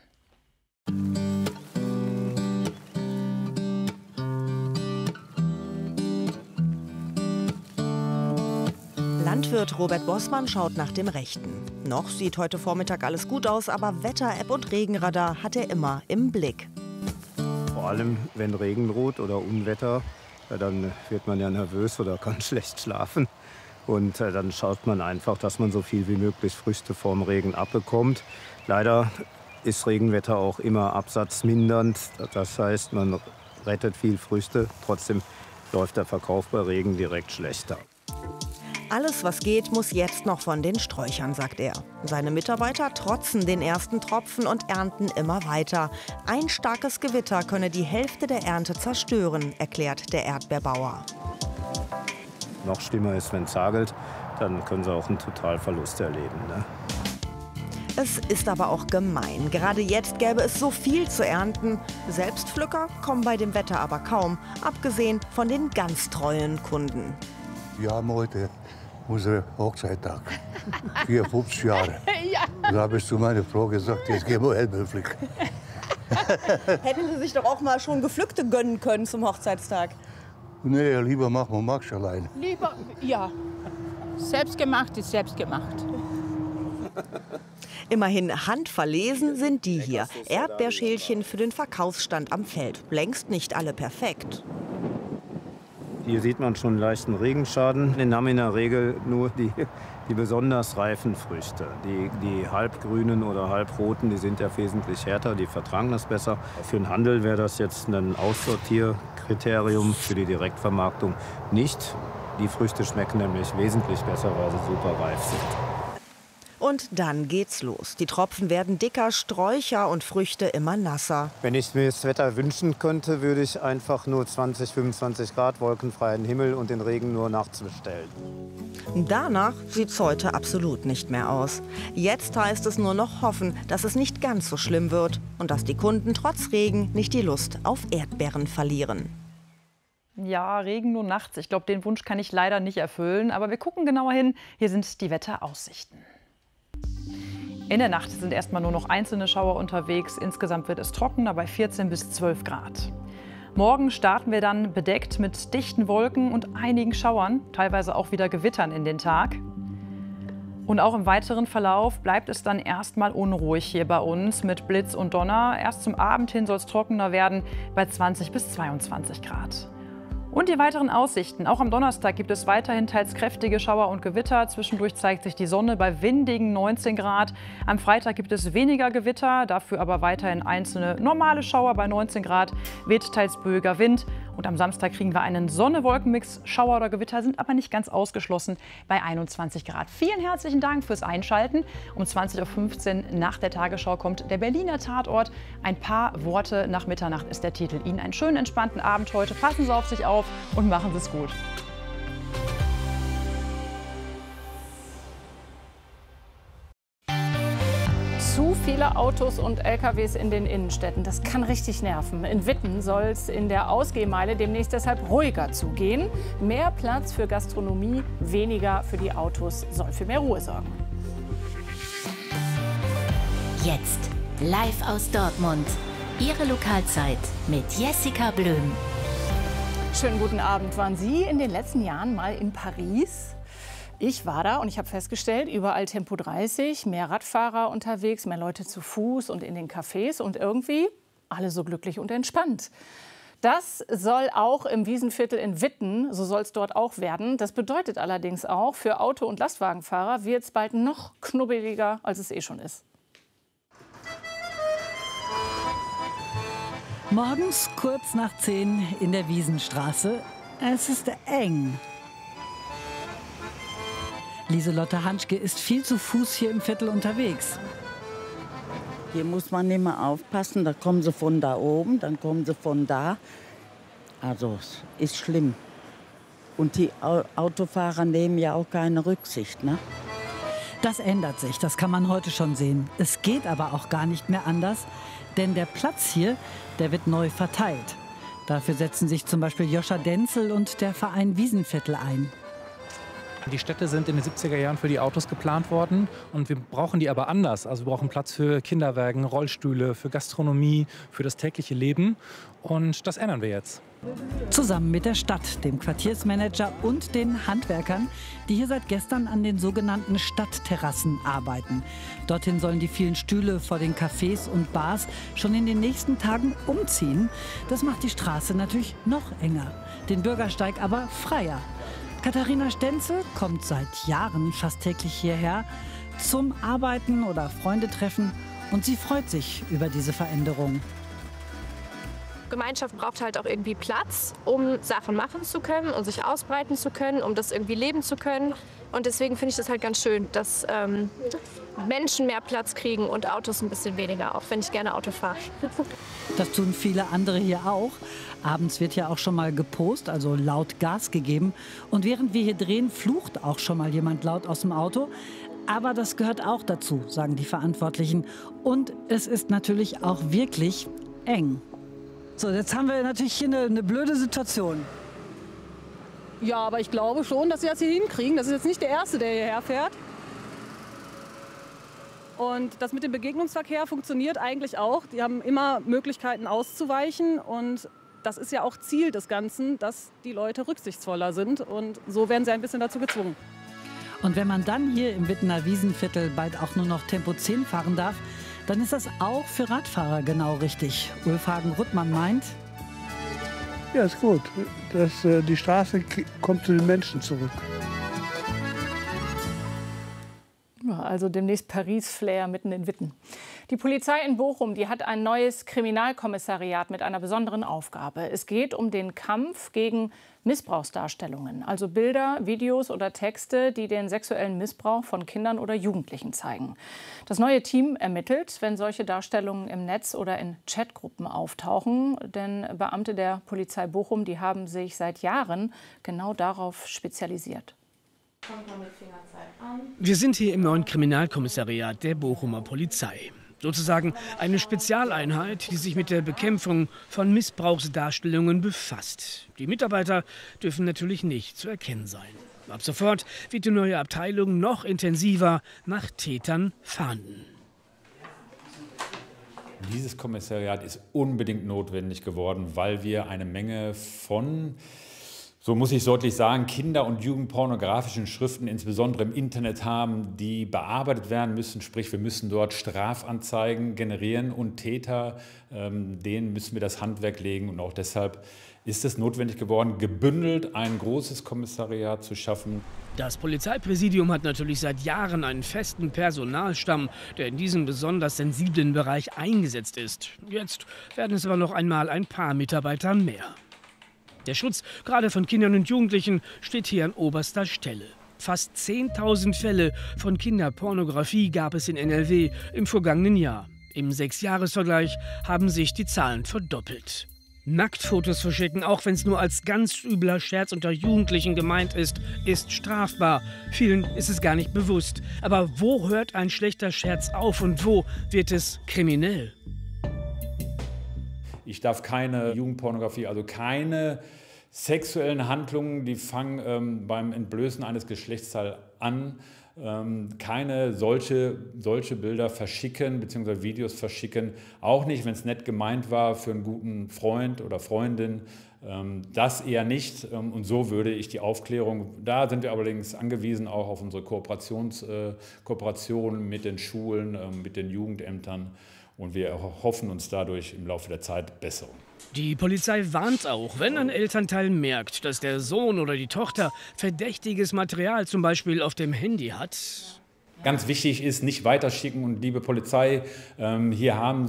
Landwirt Robert Bossmann schaut nach dem Rechten. Noch sieht heute Vormittag alles gut aus, aber Wetter-App und Regenradar hat er immer im Blick. Vor allem, wenn Regen droht oder Unwetter, dann wird man ja nervös oder kann schlecht schlafen. Und dann schaut man einfach, dass man so viel wie möglich Früchte vorm Regen abbekommt. Leider ist Regenwetter auch immer absatzmindernd. Das heißt, man rettet viel Früchte, trotzdem läuft der Verkauf bei Regen direkt schlechter. Alles, was geht, muss jetzt noch von den Sträuchern, sagt er. Seine Mitarbeiter trotzen den ersten Tropfen und ernten immer weiter. Ein starkes Gewitter könne die Hälfte der Ernte zerstören, erklärt der Erdbeerbauer. Noch schlimmer ist, wenn es hagelt, dann können sie auch einen Totalverlust erleben, ne? Es ist aber auch gemein. Gerade jetzt gäbe es so viel zu ernten. Selbstpflücker kommen bei dem Wetter aber kaum, abgesehen von den ganz treuen Kunden. Wir haben heute unseren Hochzeittag. 54 Jahre. Ja. Da habe ich zu meiner Frau gesagt, jetzt gehen wir Erdbeeren pflücken. Hätten Sie sich doch auch mal schon Gepflückte gönnen können zum Hochzeitstag? Nee, lieber machen wir Max allein. Lieber, ja. Selbstgemacht ist selbstgemacht. Immerhin handverlesen sind die hier. Erdbeerschälchen für den Verkaufsstand am Feld. Längst nicht alle perfekt. Hier sieht man schon einen leichten Regenschaden. Den haben in der Regel nur die besonders reifen Früchte. Die halbgrünen oder halbroten, die sind ja wesentlich härter, die vertragen das besser. Für den Handel wäre das jetzt ein Aussortierkriterium, für die Direktvermarktung nicht. Die Früchte schmecken nämlich wesentlich besser, weil sie super reif sind. Und dann geht's los. Die Tropfen werden dicker, Sträucher und Früchte immer nasser. Wenn ich mir das Wetter wünschen könnte, würde ich einfach nur 20, 25 Grad, wolkenfreien Himmel und den Regen nur nachts bestellen. Danach sieht's heute absolut nicht mehr aus. Jetzt heißt es nur noch hoffen, dass es nicht ganz so schlimm wird und dass die Kunden trotz Regen nicht die Lust auf Erdbeeren verlieren. Ja, Regen nur nachts. Ich glaube, den Wunsch kann ich leider nicht erfüllen. Aber wir gucken genauer hin. Hier sind die Wetteraussichten. In der Nacht sind erstmal nur noch einzelne Schauer unterwegs. Insgesamt wird es trockener bei 14 bis 12 Grad. Morgen starten wir dann bedeckt mit dichten Wolken und einigen Schauern, teilweise auch wieder Gewittern in den Tag. Und auch im weiteren Verlauf bleibt es dann erstmal unruhig hier bei uns mit Blitz und Donner. Erst zum Abend hin soll es trockener werden bei 20 bis 22 Grad. Und die weiteren Aussichten. Auch am Donnerstag gibt es weiterhin teils kräftige Schauer und Gewitter. Zwischendurch zeigt sich die Sonne bei windigen 19 Grad. Am Freitag gibt es weniger Gewitter, dafür aber weiterhin einzelne normale Schauer bei 19 Grad. Weht teils böiger Wind. Und am Samstag kriegen wir einen Sonne-Wolken-Mix. Schauer oder Gewitter sind aber nicht ganz ausgeschlossen bei 21 Grad. Vielen herzlichen Dank fürs Einschalten. Um 20:15 Uhr nach der Tagesschau kommt der Berliner Tatort. Ein paar Worte nach Mitternacht ist der Titel. Ihnen einen schönen, entspannten Abend heute. Passen Sie auf sich auf und machen Sie es gut. Zu viele Autos und LKWs in den Innenstädten. Das kann richtig nerven. In Witten soll es in der Ausgehmeile demnächst deshalb ruhiger zugehen. Mehr Platz für Gastronomie, weniger für die Autos soll für mehr Ruhe sorgen. Jetzt live aus Dortmund. Ihre Lokalzeit mit Jessica Blöm. Schönen guten Abend. Waren Sie in den letzten Jahren mal in Paris? Ich war da und ich habe festgestellt, überall Tempo 30, mehr Radfahrer unterwegs, mehr Leute zu Fuß und in den Cafés und irgendwie alle so glücklich und entspannt. Das soll auch im Wiesenviertel in Witten, so soll es dort auch werden. Das bedeutet allerdings auch, für Auto- und Lastwagenfahrer wird es bald noch knubbeliger, als es eh schon ist. Morgens kurz nach 10 in der Wiesenstraße. Es ist eng. Lieselotte Hanschke ist viel zu Fuß hier im Viertel unterwegs. Hier muss man immer aufpassen, da kommen sie von da oben, dann kommen sie von da. Also es ist schlimm. Und die Autofahrer nehmen ja auch keine Rücksicht, ne? Das ändert sich, das kann man heute schon sehen. Es geht aber auch gar nicht mehr anders, denn der Platz hier, der wird neu verteilt. Dafür setzen sich zum Beispiel Joscha Denzel und der Verein Wiesenviertel ein. Die Städte sind in den 70er Jahren für die Autos geplant worden und wir brauchen die aber anders. Also wir brauchen Platz für Kinderwägen, Rollstühle, für Gastronomie, für das tägliche Leben und das ändern wir jetzt. Zusammen mit der Stadt, dem Quartiersmanager und den Handwerkern, die hier seit gestern an den sogenannten Stadtterrassen arbeiten. Dorthin sollen die vielen Stühle vor den Cafés und Bars schon in den nächsten Tagen umziehen. Das macht die Straße natürlich noch enger, den Bürgersteig aber freier. Katharina Stenzel kommt seit Jahren fast täglich hierher zum Arbeiten oder Freunde treffen und sie freut sich über diese Veränderung. Gemeinschaft braucht halt auch irgendwie Platz, um Sachen machen zu können und sich ausbreiten zu können, um das irgendwie leben zu können. Und deswegen finde ich das halt ganz schön, dass Menschen mehr Platz kriegen und Autos ein bisschen weniger, auch wenn ich gerne Auto fahre. Das tun viele andere hier auch. Abends wird ja auch schon mal gepost, also laut Gas gegeben. Und während wir hier drehen, flucht auch schon mal jemand laut aus dem Auto. Aber das gehört auch dazu, sagen die Verantwortlichen. Und es ist natürlich auch wirklich eng. So, jetzt haben wir natürlich hier eine blöde Situation. Ja, aber ich glaube schon, dass sie das hier hinkriegen. Das ist jetzt nicht der Erste, der hierher fährt. Und das mit dem Begegnungsverkehr funktioniert eigentlich auch. Die haben immer Möglichkeiten auszuweichen. Und das ist ja auch Ziel des Ganzen, dass die Leute rücksichtsvoller sind. Und so werden sie ein bisschen dazu gezwungen. Und wenn man dann hier im Wittener Wiesenviertel bald auch nur noch Tempo 10 fahren darf, dann ist das auch für Radfahrer genau richtig. Ulf Hagen-Ruttmann meint: Ja, ist gut. Die Straße kommt zu den Menschen zurück. Ja, also demnächst Paris-Flair mitten in Witten. Die Polizei in Bochum, die hat ein neues Kriminalkommissariat mit einer besonderen Aufgabe. Es geht um den Kampf gegen Missbrauchsdarstellungen, also Bilder, Videos oder Texte, die den sexuellen Missbrauch von Kindern oder Jugendlichen zeigen. Das neue Team ermittelt, wenn solche Darstellungen im Netz oder in Chatgruppen auftauchen. Denn Beamte der Polizei Bochum, die haben sich seit Jahren genau darauf spezialisiert. Wir sind hier im neuen Kriminalkommissariat der Bochumer Polizei. Sozusagen eine Spezialeinheit, die sich mit der Bekämpfung von Missbrauchsdarstellungen befasst. Die Mitarbeiter dürfen natürlich nicht zu erkennen sein. Ab sofort wird die neue Abteilung noch intensiver nach Tätern fahnden. Dieses Kommissariat ist unbedingt notwendig geworden, weil wir eine Menge von, so muss ich deutlich sagen, Kinder- und Jugendpornografischen Schriften, insbesondere im Internet haben, die bearbeitet werden müssen. Sprich, wir müssen dort Strafanzeigen generieren und Täter, denen müssen wir das Handwerk legen. Und auch deshalb ist es notwendig geworden, gebündelt ein großes Kommissariat zu schaffen. Das Polizeipräsidium hat natürlich seit Jahren einen festen Personalstamm, der in diesem besonders sensiblen Bereich eingesetzt ist. Jetzt werden es aber noch einmal ein paar Mitarbeiter mehr. Der Schutz gerade von Kindern und Jugendlichen steht hier an oberster Stelle. Fast 10.000 Fälle von Kinderpornografie gab es in NRW im vergangenen Jahr. Im 6-Jahres-Vergleich haben sich die Zahlen verdoppelt. Nacktfotos verschicken, auch wenn es nur als ganz übler Scherz unter Jugendlichen gemeint ist strafbar. Vielen ist es gar nicht bewusst. Aber wo hört ein schlechter Scherz auf und wo wird es kriminell? Ich darf keine Jugendpornografie, also keine sexuellen Handlungen, die fangen beim Entblößen eines Geschlechtsteils an, keine solche Bilder verschicken bzw. Videos verschicken, auch nicht, wenn es nett gemeint war für einen guten Freund oder Freundin, das eher nicht. Und so würde ich die Aufklärung, da sind wir allerdings angewiesen auch auf unsere Kooperation mit den Schulen, mit den Jugendämtern, und wir hoffen uns dadurch im Laufe der Zeit Besserung. Die Polizei warnt auch, wenn ein Elternteil merkt, dass der Sohn oder die Tochter verdächtiges Material zum Beispiel auf dem Handy hat. Ganz wichtig ist, nicht weiterschicken. Und liebe Polizei, wir haben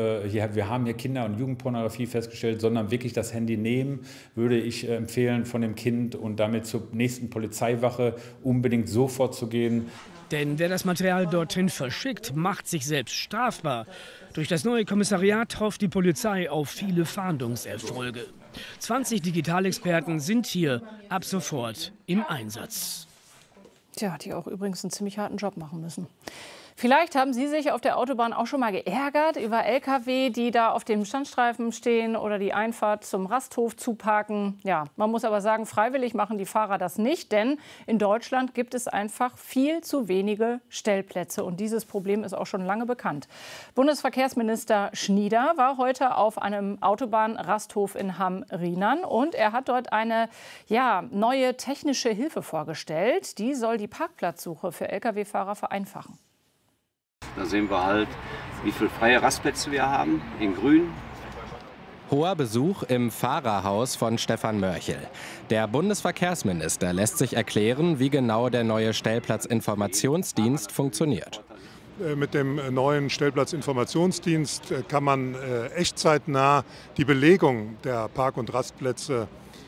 hier Kinder- und Jugendpornografie festgestellt, sondern wirklich das Handy nehmen, würde ich empfehlen von dem Kind und damit zur nächsten Polizeiwache unbedingt sofort zu gehen. Denn wer das Material dorthin verschickt, macht sich selbst strafbar. Durch das neue Kommissariat hofft die Polizei auf viele Fahndungserfolge. 20 Digitalexperten sind hier ab sofort im Einsatz. Tja, die auch übrigens einen ziemlich harten Job machen müssen. Vielleicht haben Sie sich auf der Autobahn auch schon mal geärgert über Lkw, die da auf dem Standstreifen stehen oder die Einfahrt zum Rasthof zuparken. Ja, man muss aber sagen, freiwillig machen die Fahrer das nicht, denn in Deutschland gibt es einfach viel zu wenige Stellplätze. Und dieses Problem ist auch schon lange bekannt. Bundesverkehrsminister Schnieder war heute auf einem Autobahnrasthof in Hamm-Rheinland und er hat dort eine neue technische Hilfe vorgestellt. Die soll die Parkplatzsuche für Lkw-Fahrer vereinfachen. Da sehen wir halt, wie viele freie Rastplätze wir haben, in grün. Hoher Besuch im Fahrerhaus von Stefan Mörchel. Der Bundesverkehrsminister lässt sich erklären, wie genau der neue Stellplatzinformationsdienst funktioniert. Mit dem neuen Stellplatzinformationsdienst kann man echtzeitnah die Belegung der Park- und Rastplätze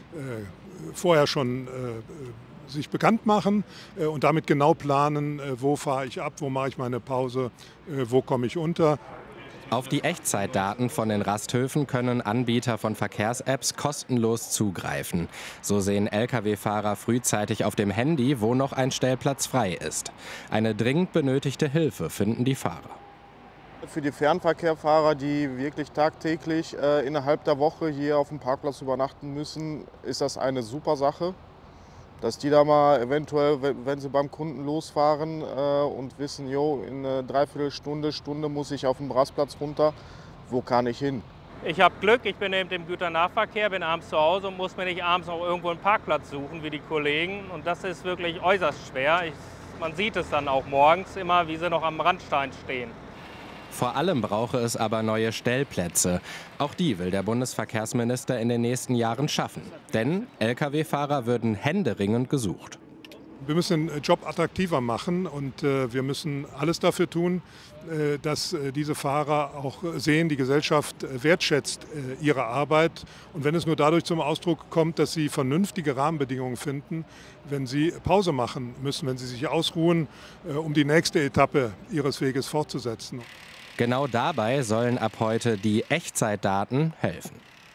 vorher schon sich bekannt machen und damit genau planen, wo fahre ich ab, wo mache ich meine Pause, wo komme ich unter. Auf die Echtzeitdaten von den Rasthöfen können Anbieter von Verkehrs-Apps kostenlos zugreifen. So sehen Lkw-Fahrer frühzeitig auf dem Handy, wo noch ein Stellplatz frei ist. Eine dringend benötigte Hilfe finden die Fahrer. Für die Fernverkehrfahrer, die wirklich tagtäglich innerhalb der Woche hier auf dem Parkplatz übernachten müssen, ist das eine super Sache. Dass die da mal eventuell, wenn sie beim Kunden losfahren und wissen, jo, in einer Dreiviertelstunde, Stunde muss ich auf dem Rastplatz runter, wo kann ich hin? Ich habe Glück, ich bin eben im Güternahverkehr, bin abends zu Hause und muss mir nicht abends noch irgendwo einen Parkplatz suchen wie die Kollegen. Und das ist wirklich äußerst schwer. Man sieht es dann auch morgens immer, wie sie noch am Randstein stehen. Vor allem brauche es aber neue Stellplätze. Auch die will der Bundesverkehrsminister in den nächsten Jahren schaffen. Denn Lkw-Fahrer würden händeringend gesucht. Wir müssen den Job attraktiver machen und wir müssen alles dafür tun, dass diese Fahrer auch sehen, die Gesellschaft wertschätzt ihre Arbeit. Und wenn es nur dadurch zum Ausdruck kommt, dass sie vernünftige Rahmenbedingungen finden, wenn sie Pause machen müssen, wenn sie sich ausruhen, um die nächste Etappe ihres Weges fortzusetzen. Genau dabei sollen ab heute die Echtzeitdaten helfen.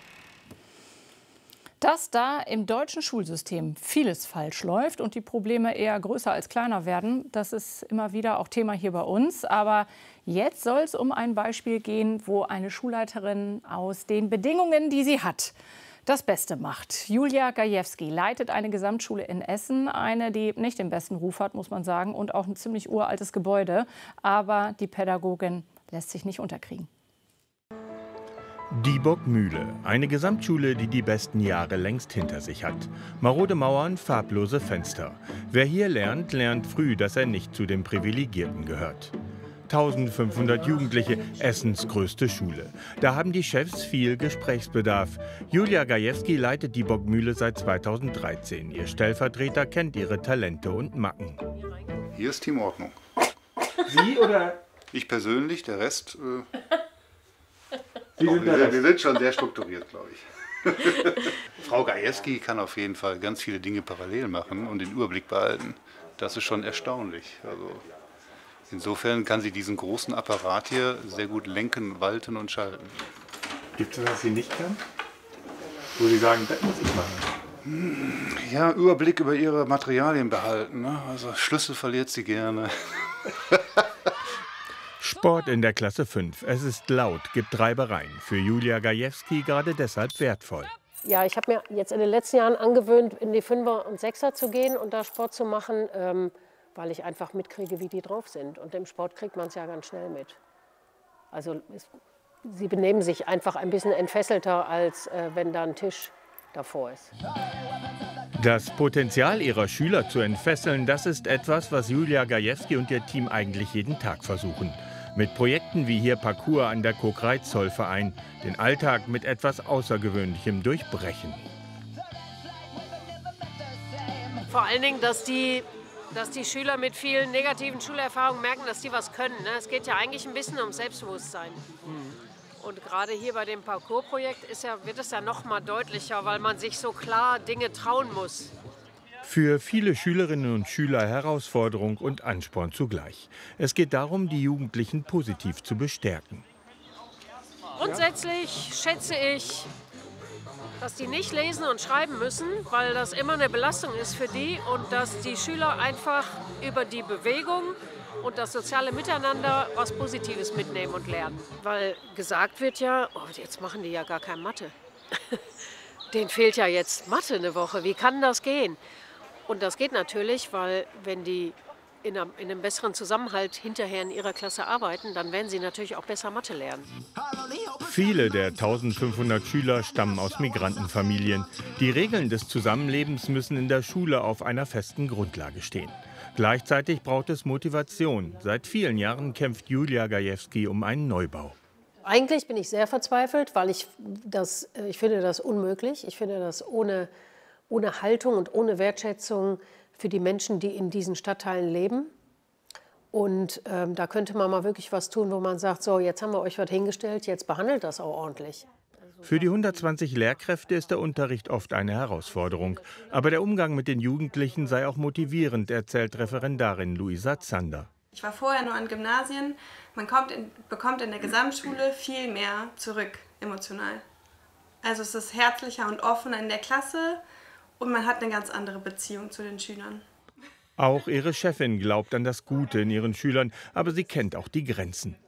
Dass da im deutschen Schulsystem vieles falsch läuft und die Probleme eher größer als kleiner werden, das ist immer wieder auch Thema hier bei uns. Aber jetzt soll es um ein Beispiel gehen, wo eine Schulleiterin aus den Bedingungen, die sie hat, das Beste macht. Julia Gajewski leitet eine Gesamtschule in Essen, eine, die nicht den besten Ruf hat, muss man sagen, und auch ein ziemlich uraltes Gebäude. Aber die Pädagogin lässt sich nicht unterkriegen. Die Burgmühle, eine Gesamtschule, die die besten Jahre längst hinter sich hat. Marode Mauern, farblose Fenster. Wer hier lernt, lernt früh, dass er nicht zu den Privilegierten gehört. 1500 Jugendliche, Essens größte Schule. Da haben die Chefs viel Gesprächsbedarf. Julia Gajewski leitet die Burgmühle seit 2013. Ihr Stellvertreter kennt ihre Talente und Macken. Hier ist Teamordnung. Sie oder? Ich persönlich, der Rest... wir sind schon sehr strukturiert, glaube ich. Frau Gajewski kann auf jeden Fall ganz viele Dinge parallel machen und den Überblick behalten. Das ist schon erstaunlich. Also insofern kann sie diesen großen Apparat hier sehr gut lenken, walten und schalten. Gibt es, was sie nicht kann? wo Sie sagen, das muss ich machen? Ja, Überblick über Ihre Materialien behalten. Ne? Also Schlüssel verliert sie gerne. Sport in der Klasse 5. Es ist laut, gibt Reibereien. Für Julia Gajewski gerade deshalb wertvoll. Ja, ich habe mir jetzt in den letzten Jahren angewöhnt, in die 5er und 6er zu gehen und da Sport zu machen, weil ich einfach mitkriege, wie die drauf sind. Und im Sport kriegt man es ja ganz schnell mit. Also sie benehmen sich einfach ein bisschen entfesselter, als wenn da ein Tisch davor ist. Das Potenzial ihrer Schüler zu entfesseln, das ist etwas, was Julia Gajewski und ihr Team eigentlich jeden Tag versuchen. Mit Projekten wie hier Parcours an der Kokreitz-Zollverein, den Alltag mit etwas Außergewöhnlichem durchbrechen. Vor allen Dingen, dass die Schüler mit vielen negativen Schulerfahrungen merken, dass die was können. Ne? Es geht ja eigentlich ein bisschen um Selbstbewusstsein. Und gerade hier bei dem Parcours-Projekt wird es ja noch mal deutlicher, weil man sich so klar Dinge trauen muss. Für viele Schülerinnen und Schüler Herausforderung und Ansporn zugleich. Es geht darum, die Jugendlichen positiv zu bestärken. Grundsätzlich schätze ich, dass die nicht lesen und schreiben müssen, weil das immer eine Belastung ist für die und dass die Schüler einfach über die Bewegung und das soziale Miteinander was Positives mitnehmen und lernen. Weil gesagt wird ja, oh, jetzt machen die ja gar keine Mathe. Denen fehlt ja jetzt Mathe eine Woche, wie kann das gehen? Und das geht natürlich, weil wenn die in einem besseren Zusammenhalt hinterher in ihrer Klasse arbeiten, dann werden sie natürlich auch besser Mathe lernen. Viele der 1500 Schüler stammen aus Migrantenfamilien. Die Regeln des Zusammenlebens müssen in der Schule auf einer festen Grundlage stehen. Gleichzeitig braucht es Motivation. Seit vielen Jahren kämpft Julia Gajewski um einen Neubau. Eigentlich bin ich sehr verzweifelt, weil ich finde das unmöglich. Ich finde das ohne Haltung und ohne Wertschätzung für die Menschen, die in diesen Stadtteilen leben. Und da könnte man mal wirklich was tun, wo man sagt, so, jetzt haben wir euch was hingestellt, jetzt behandelt das auch ordentlich. Für die 120 Lehrkräfte ist der Unterricht oft eine Herausforderung. Aber der Umgang mit den Jugendlichen sei auch motivierend, erzählt Referendarin Luisa Zander. Ich war vorher nur an Gymnasien. Man bekommt in der Gesamtschule viel mehr zurück, emotional. Also es ist herzlicher und offener in der Klasse und man hat eine ganz andere Beziehung zu den Schülern. Auch ihre Chefin glaubt an das Gute in ihren Schülern, aber sie kennt auch die Grenzen.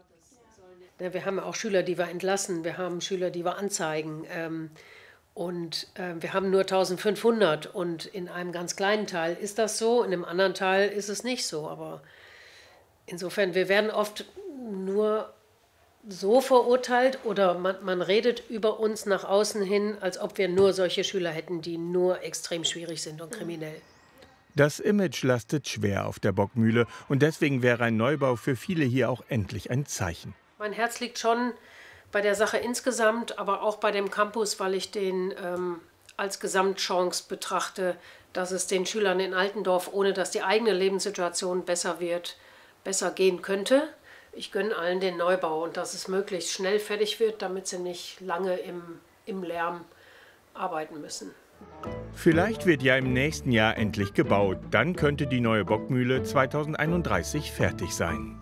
Wir haben auch Schüler, die wir entlassen, wir haben Schüler, die wir anzeigen. Wir haben nur 1500 und in einem ganz kleinen Teil ist das so, in einem anderen Teil ist es nicht so. Aber insofern, wir werden oft nur so verurteilt oder man redet über uns nach außen hin, als ob wir nur solche Schüler hätten, die nur extrem schwierig sind und kriminell. Das Image lastet schwer auf der Bockmühle und deswegen wäre ein Neubau für viele hier auch endlich ein Zeichen. Mein Herz liegt schon bei der Sache insgesamt, aber auch bei dem Campus, weil ich den als Gesamtchance betrachte, dass es den Schülern in Altendorf, ohne dass die eigene Lebenssituation besser wird, besser gehen könnte. Ich gönne allen den Neubau und dass es möglichst schnell fertig wird, damit sie nicht lange im Lärm arbeiten müssen. Vielleicht wird ja im nächsten Jahr endlich gebaut. Dann könnte die neue Bockmühle 2031 fertig sein.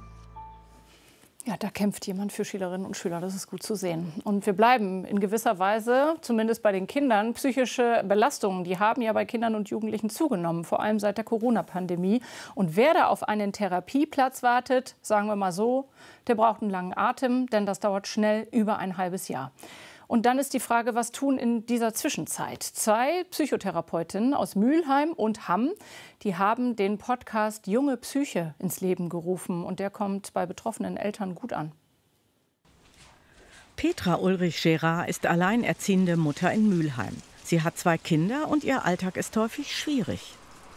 Ja, da kämpft jemand für Schülerinnen und Schüler, das ist gut zu sehen. Und wir bleiben in gewisser Weise, zumindest bei den Kindern, psychische Belastungen, die haben ja bei Kindern und Jugendlichen zugenommen, vor allem seit der Corona-Pandemie. Und wer da auf einen Therapieplatz wartet, sagen wir mal so, der braucht einen langen Atem, denn das dauert schnell über ein halbes Jahr. Und dann ist die Frage, was tun in dieser Zwischenzeit? 2 Psychotherapeutinnen aus Mülheim und Hamm, die haben den Podcast Junge Psyche ins Leben gerufen. Und der kommt bei betroffenen Eltern gut an. Petra Ulrich-Gerard ist alleinerziehende Mutter in Mülheim. Sie hat 2 Kinder und ihr Alltag ist häufig schwierig.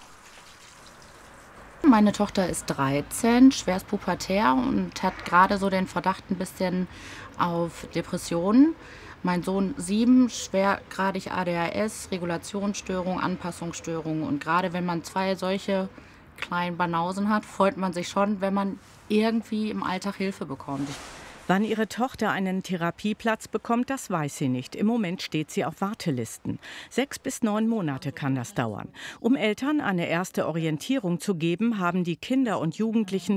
Meine Tochter ist 13, schwerst pubertär und hat gerade so den Verdacht ein bisschen auf Depressionen. Mein Sohn 7, schwergradig ADHS, Regulationsstörung, Anpassungsstörung. Und gerade wenn man 2 solche kleinen Banausen hat, freut man sich schon, wenn man irgendwie im Alltag Hilfe bekommt. Wann ihre Tochter einen Therapieplatz bekommt, das weiß sie nicht. Im Moment steht sie auf Wartelisten. 6 bis 9 Monate kann das dauern. Um Eltern eine erste Orientierung zu geben, haben die Kinder- und Jugendlichen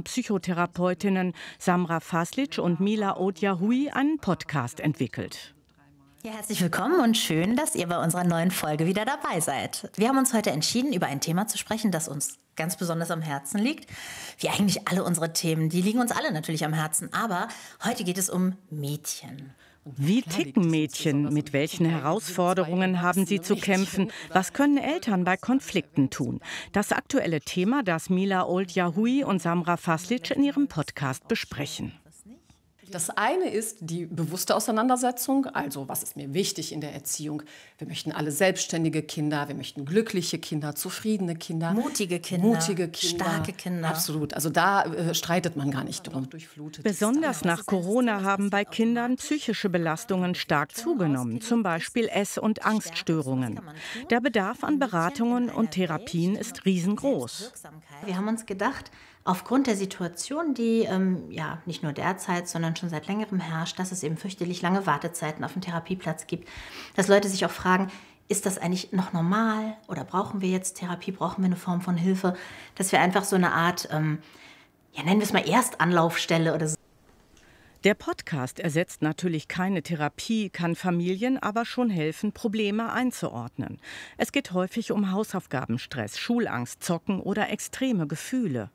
Psychotherapeutinnen Samra Faslic und Mila Odjahui einen Podcast entwickelt. Ja, herzlich willkommen und schön, dass ihr bei unserer neuen Folge wieder dabei seid. Wir haben uns heute entschieden, über ein Thema zu sprechen, das uns ganz besonders am Herzen liegt. Wie eigentlich alle unsere Themen, die liegen uns alle natürlich am Herzen. Aber heute geht es um Mädchen. Wie ticken Mädchen? Mit welchen Herausforderungen haben sie zu kämpfen? Was können Eltern bei Konflikten tun? Das aktuelle Thema, das Mila Old-Yahui und Samra Faslic in ihrem Podcast besprechen. Das eine ist die bewusste Auseinandersetzung, also was ist mir wichtig in der Erziehung. Wir möchten alle selbstständige Kinder, wir möchten glückliche Kinder, zufriedene Kinder. Mutige Kinder, starke Kinder. Absolut, also da streitet man gar nicht drum. Besonders nach Corona haben bei Kindern psychische Belastungen stark zugenommen, zum Beispiel Ess- und Angststörungen. Der Bedarf an Beratungen und Therapien ist riesengroß. Wir haben uns gedacht, aufgrund der Situation, die nicht nur derzeit, sondern schon seit längerem herrscht, dass es eben fürchterlich lange Wartezeiten auf den Therapieplatz gibt, dass Leute sich auch fragen, ist das eigentlich noch normal oder brauchen wir jetzt Therapie, brauchen wir eine Form von Hilfe, dass wir einfach so eine Art, nennen wir es mal Erstanlaufstelle oder so. Der Podcast ersetzt natürlich keine Therapie, kann Familien aber schon helfen, Probleme einzuordnen. Es geht häufig um Hausaufgabenstress, Schulangst, Zocken oder extreme Gefühle.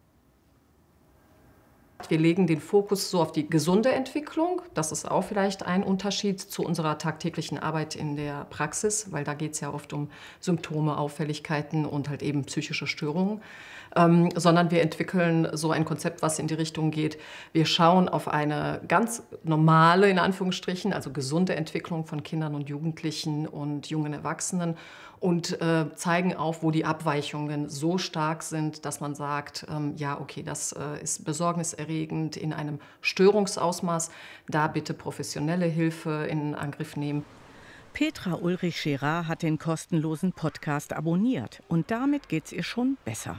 Wir legen den Fokus so auf die gesunde Entwicklung. Das ist auch vielleicht ein Unterschied zu unserer tagtäglichen Arbeit in der Praxis, weil da geht es ja oft um Symptome, Auffälligkeiten und halt eben psychische Störungen. Sondern wir entwickeln so ein Konzept, was in die Richtung geht. Wir schauen auf eine ganz normale, in Anführungsstrichen, also gesunde Entwicklung von Kindern und Jugendlichen und jungen Erwachsenen und zeigen auf, wo die Abweichungen so stark sind, dass man sagt, das ist besorgniserregend in einem Störungsausmaß, da bitte professionelle Hilfe in Angriff nehmen. Petra Ulrich-Scherer hat den kostenlosen Podcast abonniert und damit geht's ihr schon besser.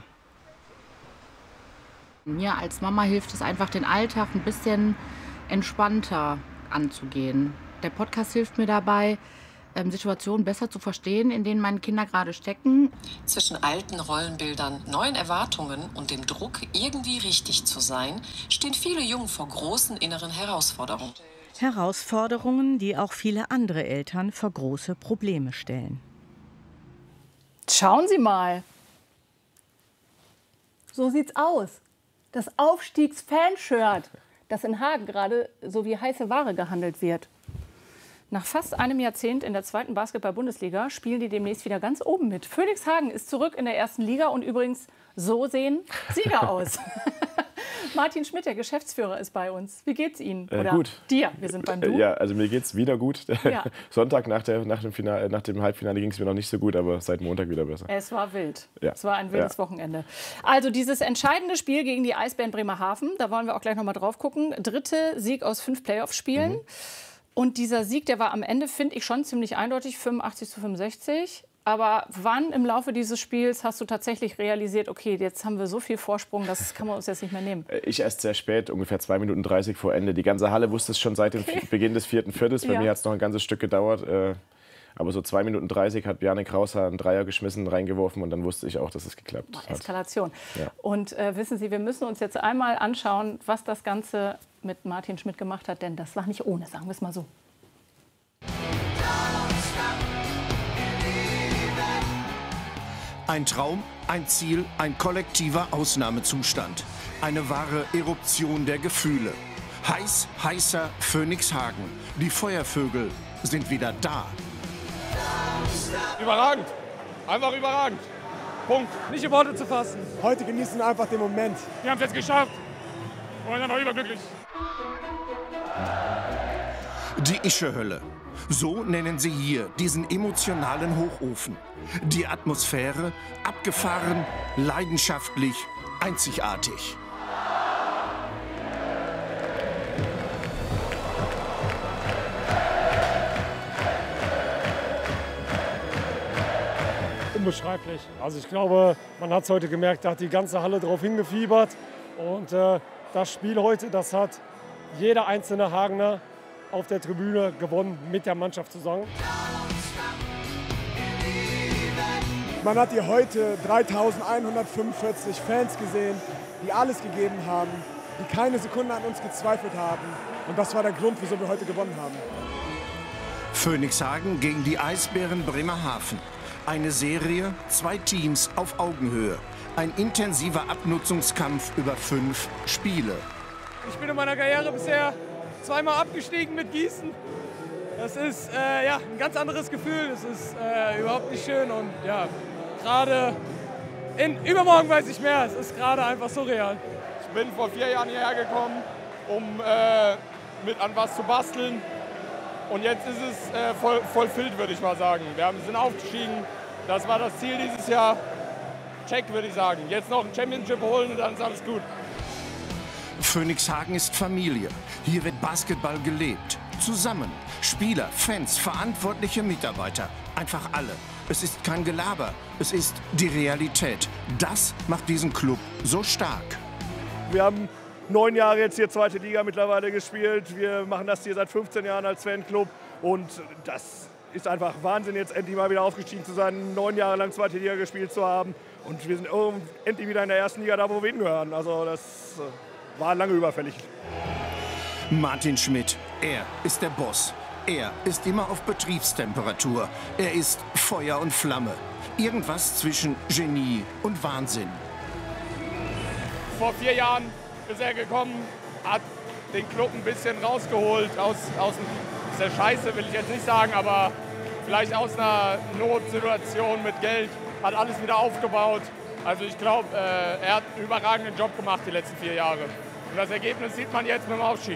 Mir als Mama hilft es einfach, den Alltag ein bisschen entspannter anzugehen. Der Podcast hilft mir dabei, Situationen besser zu verstehen, in denen meine Kinder gerade stecken. Zwischen alten Rollenbildern, neuen Erwartungen und dem Druck, irgendwie richtig zu sein, stehen viele Jungen vor großen inneren Herausforderungen. Herausforderungen, die auch viele andere Eltern vor große Probleme stellen. Schauen Sie mal. So sieht's aus. Das Aufstiegs-Fanshirt, das in Hagen gerade so wie heiße Ware gehandelt wird. Nach fast einem Jahrzehnt in der 2. Basketball-Bundesliga spielen die demnächst wieder ganz oben mit. Phoenix Hagen ist zurück in der 1. Liga und übrigens, so sehen Sieger aus. Martin Schmidt, der Geschäftsführer, ist bei uns. Wie geht's Ihnen? Oder gut. Dir? Wir sind beim Du. Ja, also mir geht's wieder gut. Ja. Sonntag nach dem Halbfinale ging es mir noch nicht so gut, aber seit Montag wieder besser. Es war wild. Ja. Es war ein wildes Wochenende. Also dieses entscheidende Spiel gegen die Eisbären Bremerhaven, da wollen wir auch gleich noch mal drauf gucken. 3. Sieg aus 5 Playoff-Spielen. Und dieser Sieg, der war am Ende, finde ich, schon ziemlich eindeutig, 85:65. Aber wann im Laufe dieses Spiels hast du tatsächlich realisiert, okay, jetzt haben wir so viel Vorsprung, das kann man uns jetzt nicht mehr nehmen? Ich erst sehr spät, ungefähr 2 Minuten 30 vor Ende. Die ganze Halle wusste es schon seit dem Beginn des 4. Viertels. Bei mir hat es noch ein ganzes Stück gedauert. Aber so 2 Minuten 30 hat Bjarne Krauser einen Dreier geschmissen, reingeworfen und dann wusste ich auch, dass es geklappt hat. Eskalation. Ja. Und wissen Sie, wir müssen uns jetzt einmal anschauen, was das Ganze mit Martin Schmidt gemacht hat, denn das war nicht ohne, sagen wir es mal so. Ein Traum, ein Ziel, ein kollektiver Ausnahmezustand. Eine wahre Eruption der Gefühle. Heiß, heißer Phoenix Hagen. Die Feuervögel sind wieder da. Überragend. Einfach überragend. Punkt. Nicht in Worte zu fassen. Heute genießen wir einfach den Moment. Wir haben es jetzt geschafft. Und sind noch überglücklich. Die Ischehölle. So nennen sie hier diesen emotionalen Hochofen. Die Atmosphäre abgefahren, leidenschaftlich, einzigartig. Unbeschreiblich. Also ich glaube, man hat es heute gemerkt, da hat die ganze Halle drauf hingefiebert. Und das Spiel heute, das hat jeder einzelne Hagener auf der Tribüne gewonnen, mit der Mannschaft zusammen. Man hat hier heute 3.145 Fans gesehen, die alles gegeben haben, die keine Sekunde an uns gezweifelt haben. Und das war der Grund, wieso wir heute gewonnen haben. Phönixhagen gegen die Eisbären Bremerhaven. Eine Serie, 2 Teams auf Augenhöhe. Ein intensiver Abnutzungskampf über 5 Spiele. Ich bin in meiner Karriere bisher zweimal abgestiegen mit Gießen. Das ist ein ganz anderes Gefühl. Das ist überhaupt nicht schön. Und ja, gerade übermorgen weiß ich mehr. Es ist gerade einfach surreal. Ich bin vor 4 Jahren hierher gekommen, um mit an was zu basteln. Und jetzt ist es vollfüllt, würde ich mal sagen. Wir sind aufgestiegen. Das war das Ziel dieses Jahr. Check, würde ich sagen. Jetzt noch ein Championship holen und dann ist alles gut. Phönixhagen ist Familie. Hier wird Basketball gelebt. Zusammen. Spieler, Fans, verantwortliche Mitarbeiter. Einfach alle. Es ist kein Gelaber. Es ist die Realität. Das macht diesen Club so stark. Wir haben 9 Jahre jetzt hier 2. Liga mittlerweile gespielt. Wir machen das hier seit 15 Jahren als Fanclub. Und das ist einfach Wahnsinn, jetzt endlich mal wieder aufgestiegen zu sein, 9 Jahre lang 2. Liga gespielt zu haben. Und wir sind endlich wieder in der 1. Liga da, wo wir hingehören. Also das war lange überfällig. Martin Schmidt, er ist der Boss. Er ist immer auf Betriebstemperatur. Er ist Feuer und Flamme. Irgendwas zwischen Genie und Wahnsinn. Vor 4 Jahren ist er gekommen, hat den Club ein bisschen rausgeholt aus der Scheiße, will ich jetzt nicht sagen, aber vielleicht aus einer Notsituation mit Geld, hat alles wieder aufgebaut. Also ich glaube, er hat einen überragenden Job gemacht die letzten 4 Jahre. Und das Ergebnis sieht man jetzt mit dem Aufstieg.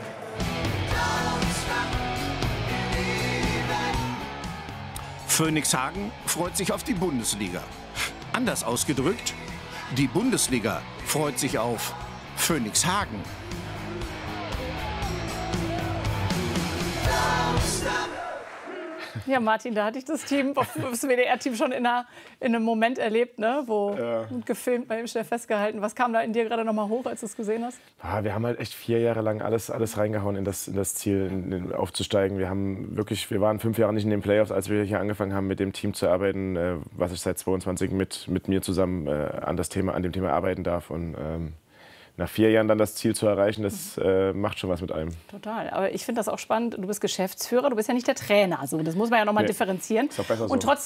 Phönixhagen freut sich auf die Bundesliga. Anders ausgedrückt, die Bundesliga freut sich auf Phönixhagen. Ja, Martin, da hatte ich das WDR-Team schon in einem Moment erlebt, ne? Wo gefilmt, bei ihm schnell festgehalten. Was kam da in dir gerade noch mal hoch, als du es gesehen hast? Wir haben halt echt 4 Jahre lang alles reingehauen in das Ziel, aufzusteigen. Wir waren 5 Jahre nicht in den Playoffs, als wir hier angefangen haben, mit dem Team zu arbeiten, was ich seit 22 mit mir zusammen an dem Thema arbeiten darf. Und nach 4 Jahren dann das Ziel zu erreichen, das macht schon was mit einem. Total. Aber ich finde das auch spannend. Du bist Geschäftsführer, du bist ja nicht der Trainer. Also das muss man ja noch mal differenzieren. Ist auch besser so. Und trotzdem